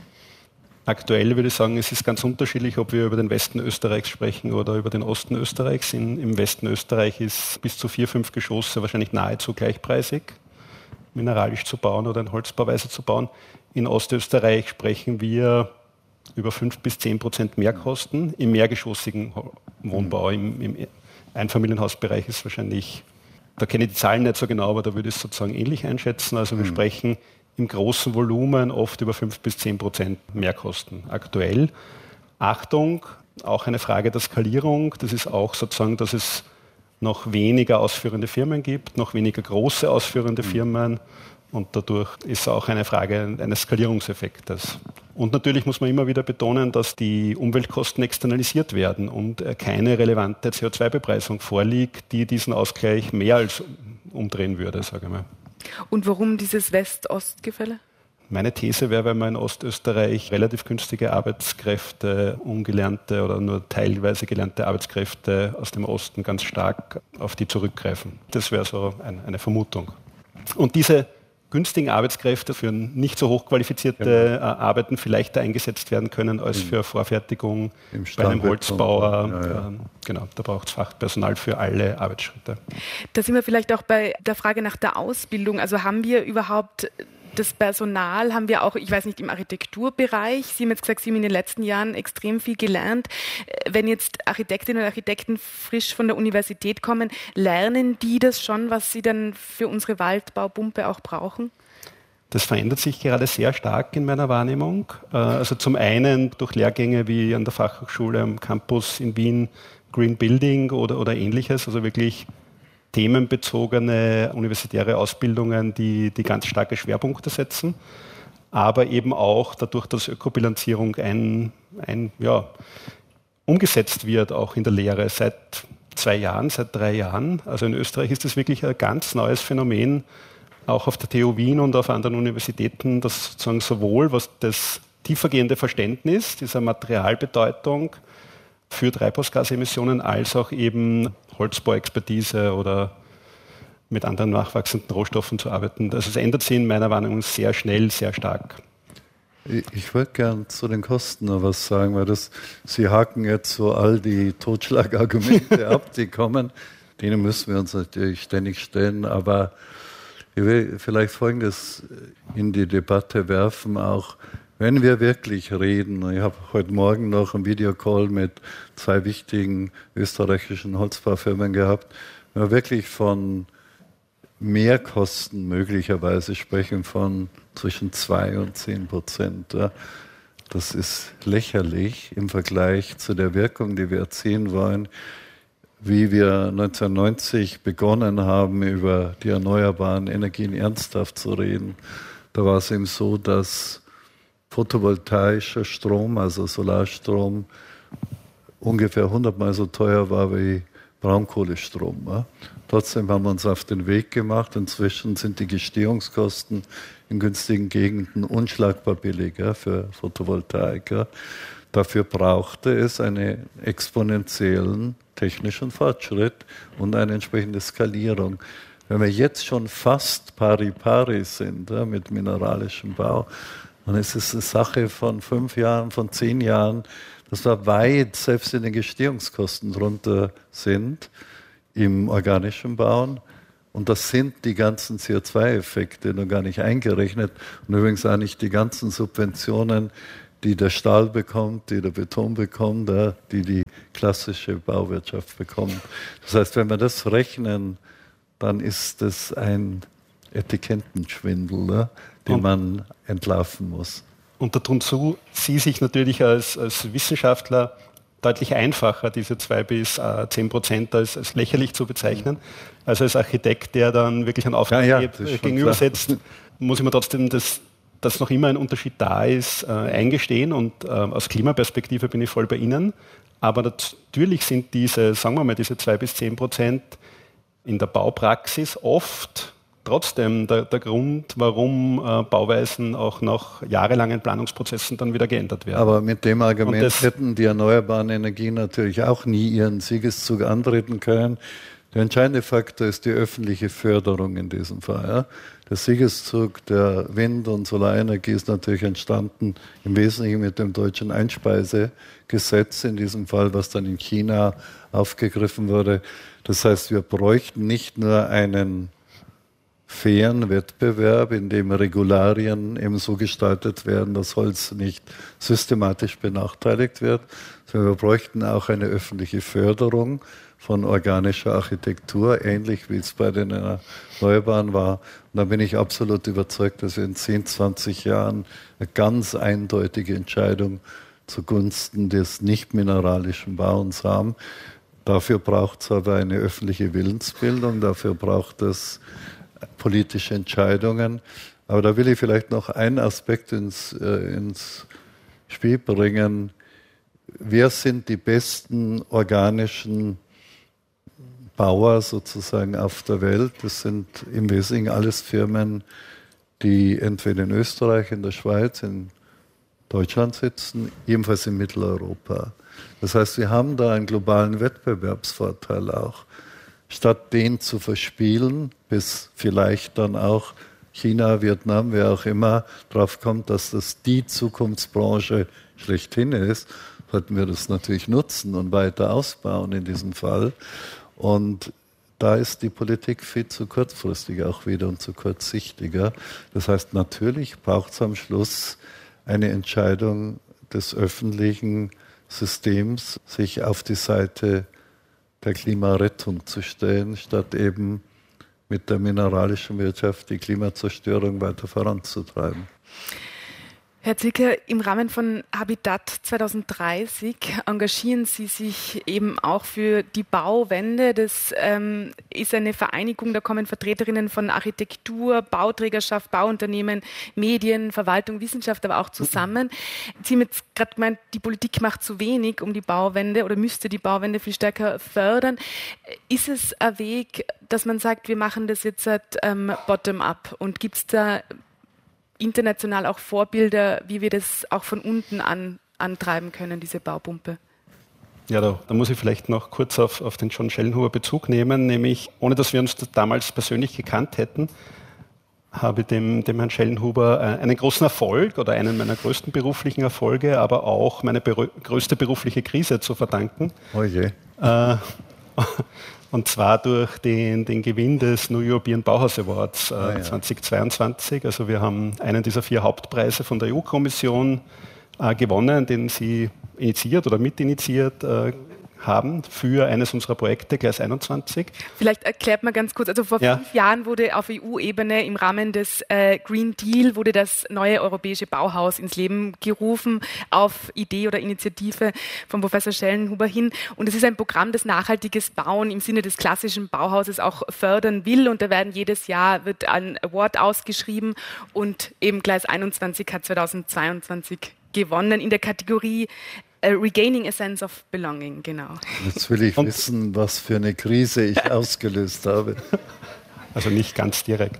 Aktuell würde ich sagen, es ist ganz unterschiedlich, ob wir über den Westen Österreichs sprechen oder über den Osten Österreichs. Im Westen Österreich ist bis zu 4-5 Geschosse wahrscheinlich nahezu gleichpreisig, mineralisch zu bauen oder in Holzbauweise zu bauen. In Ostösterreich sprechen wir über 5-10% Mehrkosten im mehrgeschossigen Wohnbau. Im Einfamilienhausbereich ist wahrscheinlich, da kenne ich die Zahlen nicht so genau, aber da würde ich es sozusagen ähnlich einschätzen. Also wir sprechen im großen Volumen oft über 5-10% Mehrkosten aktuell. Achtung, auch eine Frage der Skalierung. Das ist auch sozusagen, dass es noch weniger ausführende Firmen gibt, noch weniger große ausführende Firmen. Und dadurch ist auch eine Frage eines Skalierungseffektes. Und natürlich muss man immer wieder betonen, dass die Umweltkosten externalisiert werden und keine relevante CO2-Bepreisung vorliegt, die diesen Ausgleich mehr als umdrehen würde, sage ich mal. Und warum dieses West-Ost-Gefälle? Meine These wäre, weil man in Ostösterreich relativ günstige Arbeitskräfte, ungelernte oder nur teilweise gelernte Arbeitskräfte aus dem Osten ganz stark auf die zurückgreifen. Das wäre so eine Vermutung. Und diese günstigen Arbeitskräfte für nicht so hochqualifizierte Arbeiten vielleicht leichter eingesetzt werden können als für Vorfertigung bei einem Holzbauer. Genau, da braucht es Fachpersonal für alle Arbeitsschritte. Da sind wir vielleicht auch bei der Frage nach der Ausbildung. Also haben wir überhaupt das Personal, haben wir auch, ich weiß nicht, im Architekturbereich, Sie haben jetzt gesagt, Sie haben in den letzten Jahren extrem viel gelernt. Wenn jetzt Architektinnen und Architekten frisch von der Universität kommen, lernen die das schon, was sie dann für unsere Waldbaupumpe auch brauchen? Das verändert sich gerade sehr stark in meiner Wahrnehmung. Also zum einen durch Lehrgänge wie an der Fachhochschule am Campus in Wien, Green Building oder ähnliches, also wirklich themenbezogene universitäre Ausbildungen, die ganz starke Schwerpunkte setzen, aber eben auch dadurch, dass Ökobilanzierung umgesetzt wird, auch in der Lehre seit 2 Jahren, seit 3 Jahren. Also in Österreich ist das wirklich ein ganz neues Phänomen, auch auf der TU Wien und auf anderen Universitäten, dass sozusagen sowohl was das tiefergehende Verständnis dieser Materialbedeutung für Treibhausgasemissionen als auch eben Holzbauexpertise oder mit anderen nachwachsenden Rohstoffen zu arbeiten. Also es ändert sich in meiner Wahrnehmung sehr schnell, sehr stark. Ich würde gern zu den Kosten noch was sagen, weil Sie haken jetzt so all die Totschlagargumente ab, die kommen. Denen müssen wir uns natürlich ständig stellen, aber ich will vielleicht Folgendes in die Debatte werfen, auch wenn wir wirklich reden, ich habe heute Morgen noch einen Videocall mit 2 wichtigen österreichischen Holzbaufirmen gehabt, wenn wir wirklich von Mehrkosten möglicherweise sprechen von zwischen 2 und 10%. Ja. Das ist lächerlich im Vergleich zu der Wirkung, die wir erzielen wollen. Wie wir 1990 begonnen haben, über die erneuerbaren Energien ernsthaft zu reden, da war es eben so, dass photovoltaischer Strom, also Solarstrom, ungefähr 100-mal so teuer war wie Braunkohlestrom. Ja. Trotzdem haben wir uns auf den Weg gemacht. Inzwischen sind die Gestehungskosten in günstigen Gegenden unschlagbar billiger für Photovoltaik. Ja. Dafür brauchte es einen exponentiellen technischen Fortschritt und eine entsprechende Skalierung. Wenn wir jetzt schon fast pari sind mit mineralischem Bau, dann ist es eine Sache von 5 Jahren, von 10 Jahren, dass wir weit selbst in den Gestehungskosten drunter sind im organischen Bauen. Und das sind die ganzen CO2-Effekte noch gar nicht eingerechnet. Und übrigens auch nicht die ganzen Subventionen, die der Stahl bekommt, die der Beton bekommt, die klassische Bauwirtschaft bekommt. Das heißt, wenn wir das rechnen, dann ist das ein Etikettenschwindel, den man entlarven muss. Und da tun Sie sich natürlich als Wissenschaftler deutlich einfacher, diese 2-10% als lächerlich zu bezeichnen. Also als Architekt, der dann wirklich einen Auftrag gegenübersetzt, muss ich mir trotzdem, dass noch immer ein Unterschied da ist, eingestehen. Und aus Klimaperspektive bin ich voll bei Ihnen. Aber natürlich sind diese 2-10% in der Baupraxis oft trotzdem der Grund, warum Bauweisen auch nach jahrelangen Planungsprozessen dann wieder geändert werden. Aber mit dem Argument hätten die erneuerbaren Energien natürlich auch nie ihren Siegeszug antreten können. Der entscheidende Faktor ist die öffentliche Förderung in diesem Fall. Ja. Der Siegeszug der Wind- und Solarenergie ist natürlich entstanden im Wesentlichen mit dem deutschen Einspeisegesetz in diesem Fall, was dann in China aufgegriffen wurde. Das heißt, wir bräuchten nicht nur einen fairen Wettbewerb, in dem Regularien eben so gestaltet werden, dass Holz nicht systematisch benachteiligt wird, sondern wir bräuchten auch eine öffentliche Förderung von organischer Architektur, ähnlich wie es bei den Erneuerbaren war. Und da bin ich absolut überzeugt, dass wir in 10, 20 Jahren eine ganz eindeutige Entscheidung zugunsten des nicht mineralischen Bauens haben. Dafür braucht es aber eine öffentliche Willensbildung, dafür braucht es politische Entscheidungen. Aber da will ich vielleicht noch einen Aspekt ins Spiel bringen. Wer sind die besten organischen Bauer sozusagen auf der Welt? Das sind im Wesentlichen alles Firmen, die entweder in Österreich, in der Schweiz, in Deutschland sitzen, ebenfalls in Mitteleuropa. Das heißt, wir haben da einen globalen Wettbewerbsvorteil auch. Statt den zu verspielen, bis vielleicht dann auch China, Vietnam, wer auch immer, drauf kommt, dass das die Zukunftsbranche schlechthin ist, sollten wir das natürlich nutzen und weiter ausbauen in diesem Fall. Und da ist die Politik viel zu kurzfristig auch wieder und zu kurzsichtiger. Das heißt, natürlich braucht es am Schluss eine Entscheidung des öffentlichen Systems, sich auf die Seite der Klimarettung zu stellen, statt eben mit der mineralischen Wirtschaft die Klimazerstörung weiter voranzutreiben. Herr Zwicker, im Rahmen von Habitat 2030 engagieren Sie sich eben auch für die Bauwende. Das ist eine Vereinigung, da kommen Vertreterinnen von Architektur, Bauträgerschaft, Bauunternehmen, Medien, Verwaltung, Wissenschaft, aber auch zusammen. Sie haben jetzt gerade gemeint, die Politik macht zu wenig um die Bauwende oder müsste die Bauwende viel stärker fördern. Ist es ein Weg, dass man sagt, wir machen das jetzt bottom-up, und gibt es da international auch Vorbilder, wie wir das auch von unten antreiben können, diese Baupumpe? Ja, da muss ich vielleicht noch kurz auf den John Schellenhuber Bezug nehmen, nämlich ohne dass wir uns damals persönlich gekannt hätten, habe ich dem Herrn Schellenhuber einen großen Erfolg oder einen meiner größten beruflichen Erfolge, aber auch meine größte berufliche Krise zu verdanken. Oh je. Und zwar durch den Gewinn des New European Bauhaus Awards 2022. Also wir haben einen dieser 4 Hauptpreise von der EU-Kommission gewonnen, den Sie initiiert oder mitinitiiert haben für eines unserer Projekte, Gleis 21. Vielleicht erklärt man ganz kurz, also vor 5 Jahren wurde auf EU-Ebene im Rahmen des Green Deal wurde das neue europäische Bauhaus ins Leben gerufen, auf Idee oder Initiative von Professor Schellenhuber hin. Und es ist ein Programm, das nachhaltiges Bauen im Sinne des klassischen Bauhauses auch fördern will. Und da jedes Jahr wird ein Award ausgeschrieben, und eben Gleis 21 hat 2022 gewonnen in der Kategorie Regaining a Sense of Belonging, genau. Jetzt will ich wissen, was für eine Krise ich ausgelöst habe. Also nicht ganz direkt.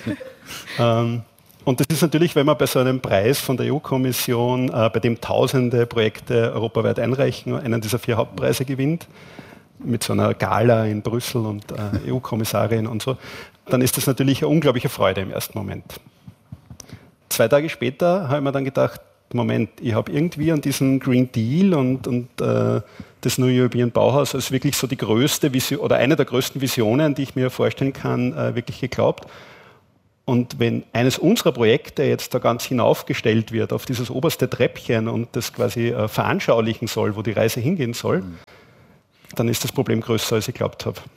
Und das ist natürlich, wenn man bei so einem Preis von der EU-Kommission, bei dem tausende Projekte europaweit einreichen, einen dieser 4 Hauptpreise gewinnt, mit so einer Gala in Brüssel und EU-Kommissarin und so, dann ist das natürlich eine unglaubliche Freude im ersten Moment. 2 Tage später habe ich mir dann gedacht, Moment, ich habe irgendwie an diesen Green Deal und das New European Bauhaus als wirklich so die größte Vision oder eine der größten Visionen, die ich mir vorstellen kann, wirklich geglaubt. Und wenn eines unserer Projekte jetzt da ganz hinaufgestellt wird auf dieses oberste Treppchen und das quasi veranschaulichen soll, wo die Reise hingehen soll, dann ist das Problem größer, als ich geglaubt habe.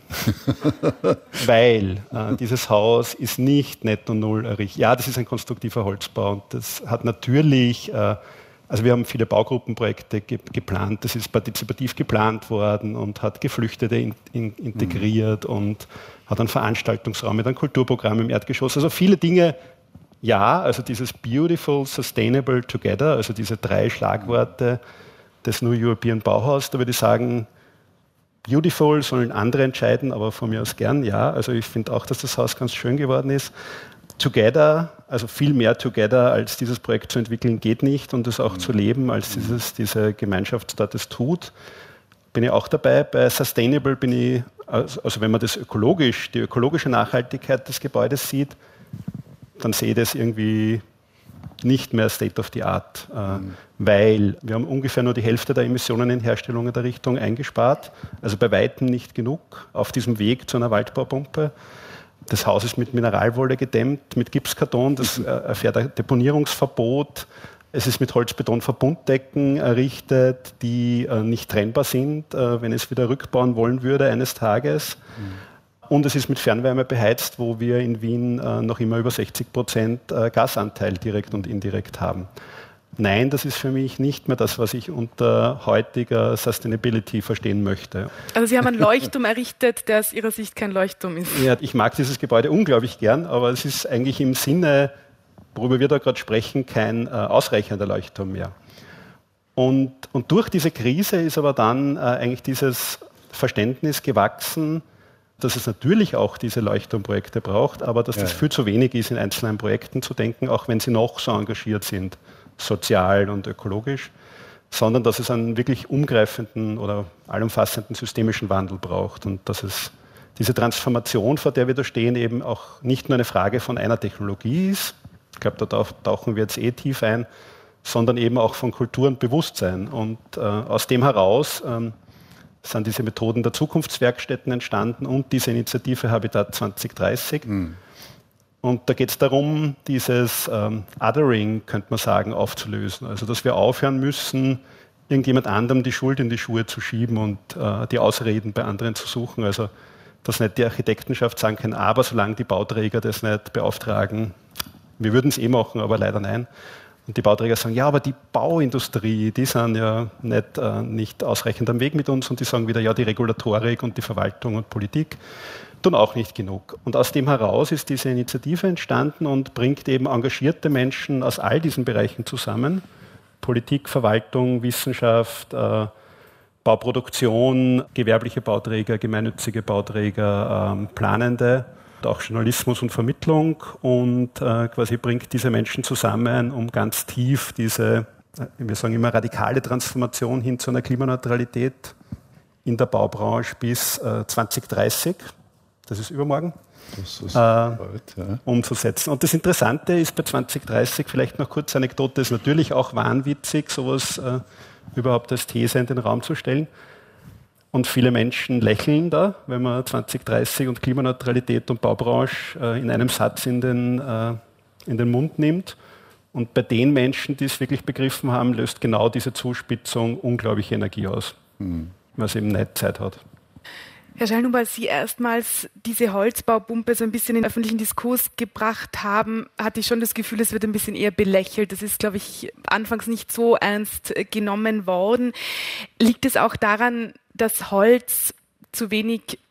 Weil dieses Haus ist nicht netto null errichtet. Ja, das ist ein konstruktiver Holzbau und das hat natürlich, also wir haben viele Baugruppenprojekte geplant, das ist partizipativ geplant worden und hat Geflüchtete integriert und hat einen Veranstaltungsraum mit einem Kulturprogramm im Erdgeschoss. Also viele Dinge, ja, also dieses Beautiful, Sustainable Together, also diese 3 Schlagworte des New European Bauhaus, da würde ich sagen, beautiful sollen andere entscheiden, aber von mir aus gern, ja. Also ich finde auch, dass das Haus ganz schön geworden ist. Together, also viel mehr together als dieses Projekt zu entwickeln, geht nicht und es auch zu leben, als diese Gemeinschaft dort es tut. Bin ich auch dabei. Bei Sustainable bin ich, also wenn man das die ökologische Nachhaltigkeit des Gebäudes sieht, dann sehe ich das irgendwie nicht mehr State of the Art, weil wir haben ungefähr nur die Hälfte der Emissionen in Herstellung der Richtung eingespart, also bei weitem nicht genug auf diesem Weg zu einer Waldbaupumpe. Das Haus ist mit Mineralwolle gedämmt, mit Gipskarton, das erfährt ein Deponierungsverbot. Es ist mit Holzbeton-Verbunddecken errichtet, die nicht trennbar sind, wenn es wieder rückbauen wollen würde eines Tages. Und es ist mit Fernwärme beheizt, wo wir in Wien noch immer über 60% Gasanteil direkt und indirekt haben. Nein, das ist für mich nicht mehr das, was ich unter heutiger Sustainability verstehen möchte. Also Sie haben ein Leuchtturm errichtet, der aus Ihrer Sicht kein Leuchtturm ist. Ja, ich mag dieses Gebäude unglaublich gern, aber es ist eigentlich im Sinne, worüber wir da gerade sprechen, kein ausreichender Leuchtturm mehr. Und durch diese Krise ist aber dann eigentlich dieses Verständnis gewachsen, dass es natürlich auch diese Leuchtturmprojekte braucht, aber dass das viel zu wenig ist, in einzelnen Projekten zu denken, auch wenn sie noch so engagiert sind, sozial und ökologisch, sondern dass es einen wirklich umgreifenden oder allumfassenden systemischen Wandel braucht und dass es diese Transformation, vor der wir da stehen, eben auch nicht nur eine Frage von einer Technologie ist, ich glaube, da tauchen wir jetzt tief ein, sondern eben auch von Kultur und Bewusstsein. Und aus dem heraus sind diese Methoden der Zukunftswerkstätten entstanden und diese Initiative Habitat 2030. Und da geht es darum, dieses Othering, könnte man sagen, aufzulösen. Also dass wir aufhören müssen, irgendjemand anderem die Schuld in die Schuhe zu schieben und die Ausreden bei anderen zu suchen. Also dass nicht die Architektenschaft sagen kann, aber solange die Bauträger das nicht beauftragen, wir würden es machen, aber leider nein. Und die Bauträger sagen, ja, aber die Bauindustrie, die sind ja nicht ausreichend am Weg mit uns. Und die sagen wieder, ja, die Regulatorik und die Verwaltung und Politik tun auch nicht genug. Und aus dem heraus ist diese Initiative entstanden und bringt eben engagierte Menschen aus all diesen Bereichen zusammen. Politik, Verwaltung, Wissenschaft, Bauproduktion, gewerbliche Bauträger, gemeinnützige Bauträger, Planende, auch Journalismus und Vermittlung und quasi bringt diese Menschen zusammen, um ganz tief diese, wir sagen immer, radikale Transformation hin zu einer Klimaneutralität in der Baubranche bis 2030, das ist übermorgen, umzusetzen. Und das Interessante ist bei 2030, vielleicht noch kurz Anekdote, ist natürlich auch wahnwitzig, sowas überhaupt als These in den Raum zu stellen. Und viele Menschen lächeln da, wenn man 2030 und Klimaneutralität und Baubranche in einem Satz in den Mund nimmt. Und bei den Menschen, die es wirklich begriffen haben, löst genau diese Zuspitzung unglaubliche Energie aus, weil es eben nicht Zeit hat. Herr Schellnhuber, als Sie erstmals diese Holzbaupumpe so ein bisschen in den öffentlichen Diskurs gebracht haben, hatte ich schon das Gefühl, es wird ein bisschen eher belächelt. Das ist, glaube ich, anfangs nicht so ernst genommen worden. Liegt es auch daran, dass Holz zu wenig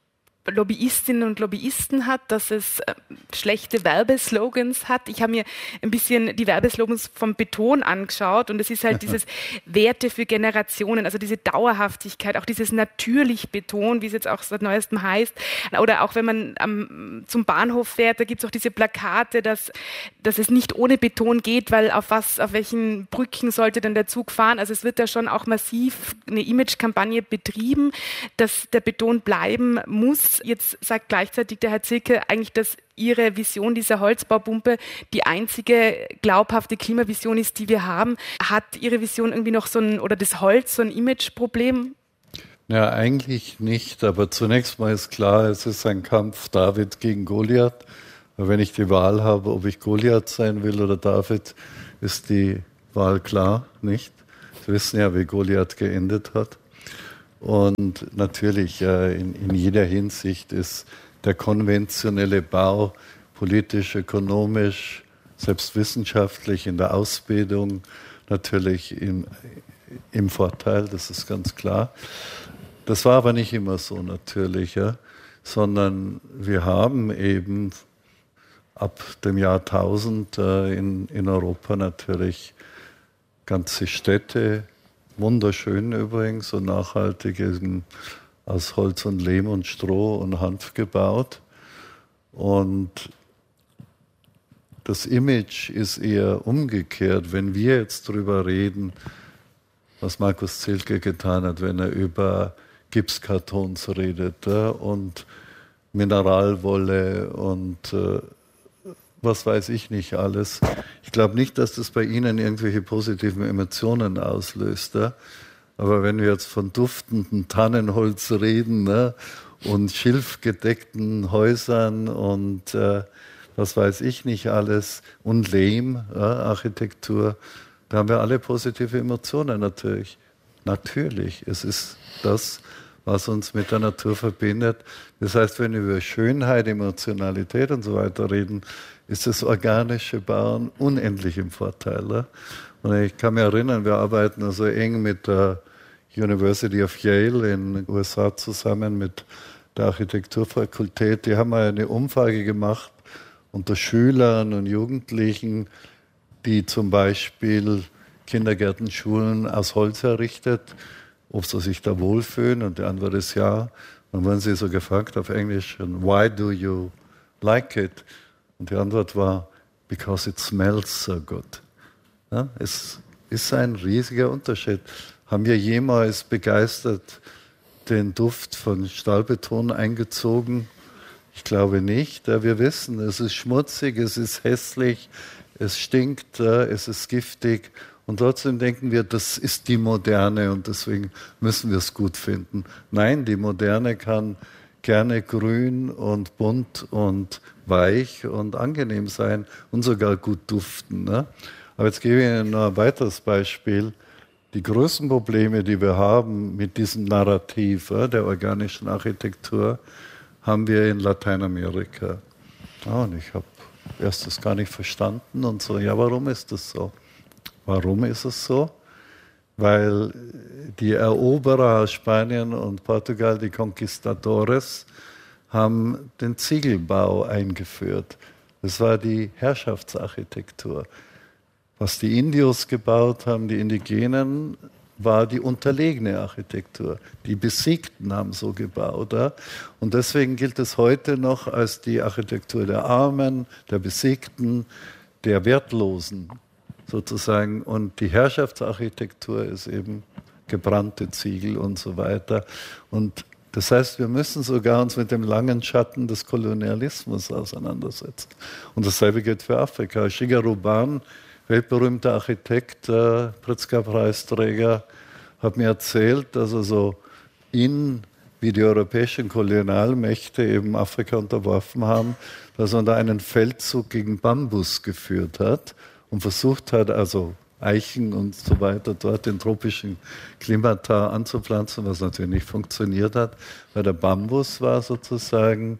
Lobbyistinnen und Lobbyisten hat, dass es schlechte Werbeslogans hat. Ich habe mir ein bisschen die Werbeslogans vom Beton angeschaut und es ist halt dieses Werte für Generationen, also diese Dauerhaftigkeit, auch dieses natürlich Beton, wie es jetzt auch seit Neuestem heißt. Oder auch wenn man zum Bahnhof fährt, da gibt es auch diese Plakate, dass es nicht ohne Beton geht, weil auf welchen Brücken sollte denn der Zug fahren? Also es wird da schon auch massiv eine Imagekampagne betrieben, dass der Beton bleiben muss. Jetzt sagt gleichzeitig der Herr Zierke eigentlich, dass Ihre Vision dieser Holzbaupumpe die einzige glaubhafte Klimavision ist, die wir haben. Hat Ihre Vision irgendwie noch oder das Holz so ein Imageproblem? Ja, eigentlich nicht, aber zunächst mal ist klar, es ist ein Kampf David gegen Goliath. Wenn ich die Wahl habe, ob ich Goliath sein will oder David, ist die Wahl klar, nicht? Sie wissen ja, wie Goliath geendet hat. Und natürlich, in jeder Hinsicht ist der konventionelle Bau politisch, ökonomisch, selbst wissenschaftlich in der Ausbildung natürlich im Vorteil, das ist ganz klar. Das war aber nicht immer so natürlich, ja, sondern wir haben eben ab dem Jahrtausend in Europa natürlich ganze Städte, wunderschön übrigens und nachhaltig aus Holz und Lehm und Stroh und Hanf gebaut. Und das Image ist eher umgekehrt. Wenn wir jetzt darüber reden, was Markus Zielke getan hat, wenn er über Gipskartons redet und Mineralwolle und was weiß ich nicht alles. Ich glaube nicht, dass das bei Ihnen irgendwelche positiven Emotionen auslöst. Aber wenn wir jetzt von duftendem Tannenholz reden und schilfgedeckten Häusern und was weiß ich nicht alles und Lehm, Architektur, da haben wir alle positive Emotionen natürlich. Natürlich, es ist das, was uns mit der Natur verbindet. Das heißt, wenn wir über Schönheit, Emotionalität und so weiter reden, ist das organische Bauen unendlich im Vorteil. Und ich kann mich erinnern, wir arbeiten also eng mit der University of Yale in den USA zusammen mit der Architekturfakultät. Die haben eine Umfrage gemacht unter Schülern und Jugendlichen, die zum Beispiel Kindergärten, Schulen aus Holz errichtet, ob sie sich da wohlfühlen. Und die Antwort ist ja. Dann wurden sie so gefragt auf Englisch, why do you like it? Und die Antwort war, because it smells so good. Ja, es ist ein riesiger Unterschied. Haben wir jemals begeistert den Duft von Stahlbeton eingezogen? Ich glaube nicht. Wir wissen, es ist schmutzig, es ist hässlich, es stinkt, es ist giftig. Und trotzdem denken wir, das ist die Moderne und deswegen müssen wir es gut finden. Nein, die Moderne kann gerne grün und bunt und weich und angenehm sein und sogar gut duften. Ne? Aber jetzt gebe ich Ihnen noch ein weiteres Beispiel. Die größten Probleme, die wir haben mit diesem Narrativ der organischen Architektur, haben wir in Lateinamerika. Und ich habe erst das gar nicht verstanden und so, ja, warum ist das so? Warum ist es so? Weil die Eroberer aus Spanien und Portugal, die Conquistadores, haben den Ziegelbau eingeführt. Das war die Herrschaftsarchitektur. Was die Indios gebaut haben, die Indigenen, war die unterlegene Architektur. Die Besiegten haben so gebaut. Und deswegen gilt es heute noch als die Architektur der Armen, der Besiegten, der Wertlosen sozusagen. Und die Herrschaftsarchitektur ist eben gebrannte Ziegel und so weiter. Und das heißt, wir müssen sogar uns mit dem langen Schatten des Kolonialismus auseinandersetzen. Und dasselbe gilt für Afrika. Shigeru Ban, weltberühmter Architekt, Pritzker-Preisträger, hat mir erzählt, dass er so wie die europäischen Kolonialmächte eben Afrika unterworfen haben, dass er da einen Feldzug gegen Bambus geführt hat und versucht hat, also Eichen und so weiter dort in tropischen Klimata anzupflanzen, was natürlich nicht funktioniert hat, weil der Bambus war sozusagen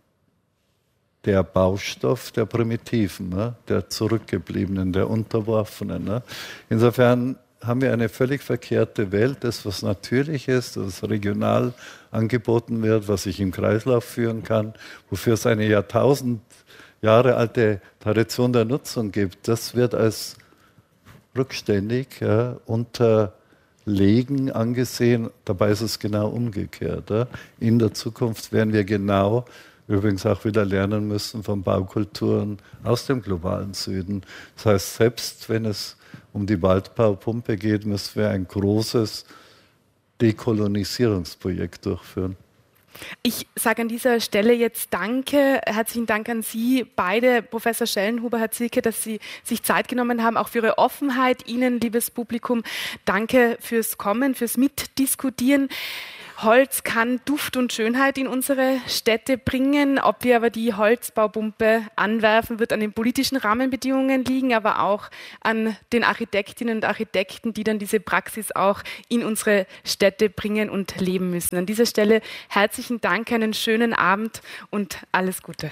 der Baustoff der Primitiven, der Zurückgebliebenen, der Unterworfenen. Insofern haben wir eine völlig verkehrte Welt. Das, was natürlich ist, was regional angeboten wird, was ich im Kreislauf führen kann, wofür es eine Jahrtausend Jahre alte Tradition der Nutzung gibt, das wird als rückständig unterlegen angesehen. Dabei ist es genau umgekehrt. Ja. In der Zukunft werden wir genau übrigens auch wieder lernen müssen von Baukulturen aus dem globalen Süden. Das heißt, selbst wenn es um die Waldbaupumpe geht, müssen wir ein großes Dekolonisierungsprojekt durchführen. Ich sage an dieser Stelle jetzt Danke, herzlichen Dank an Sie beide, Professor Schellenhuber, Herr Zierke, dass Sie sich Zeit genommen haben, auch für Ihre Offenheit. Ihnen, liebes Publikum, danke fürs Kommen, fürs Mitdiskutieren. Holz kann Duft und Schönheit in unsere Städte bringen. Ob wir aber die Holzbaupumpe anwerfen, wird an den politischen Rahmenbedingungen liegen, aber auch an den Architektinnen und Architekten, die dann diese Praxis auch in unsere Städte bringen und leben müssen. An dieser Stelle herzlichen Dank, einen schönen Abend und alles Gute.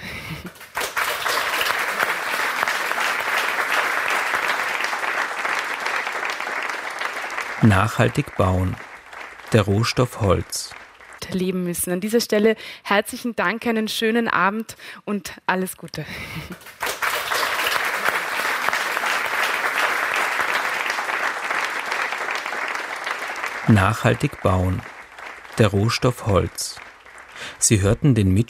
Nachhaltig bauen. Der Rohstoff Holz. Leben müssen. An dieser Stelle herzlichen Dank, einen schönen Abend und alles Gute. Nachhaltig bauen. Der Rohstoff Holz. Sie hörten den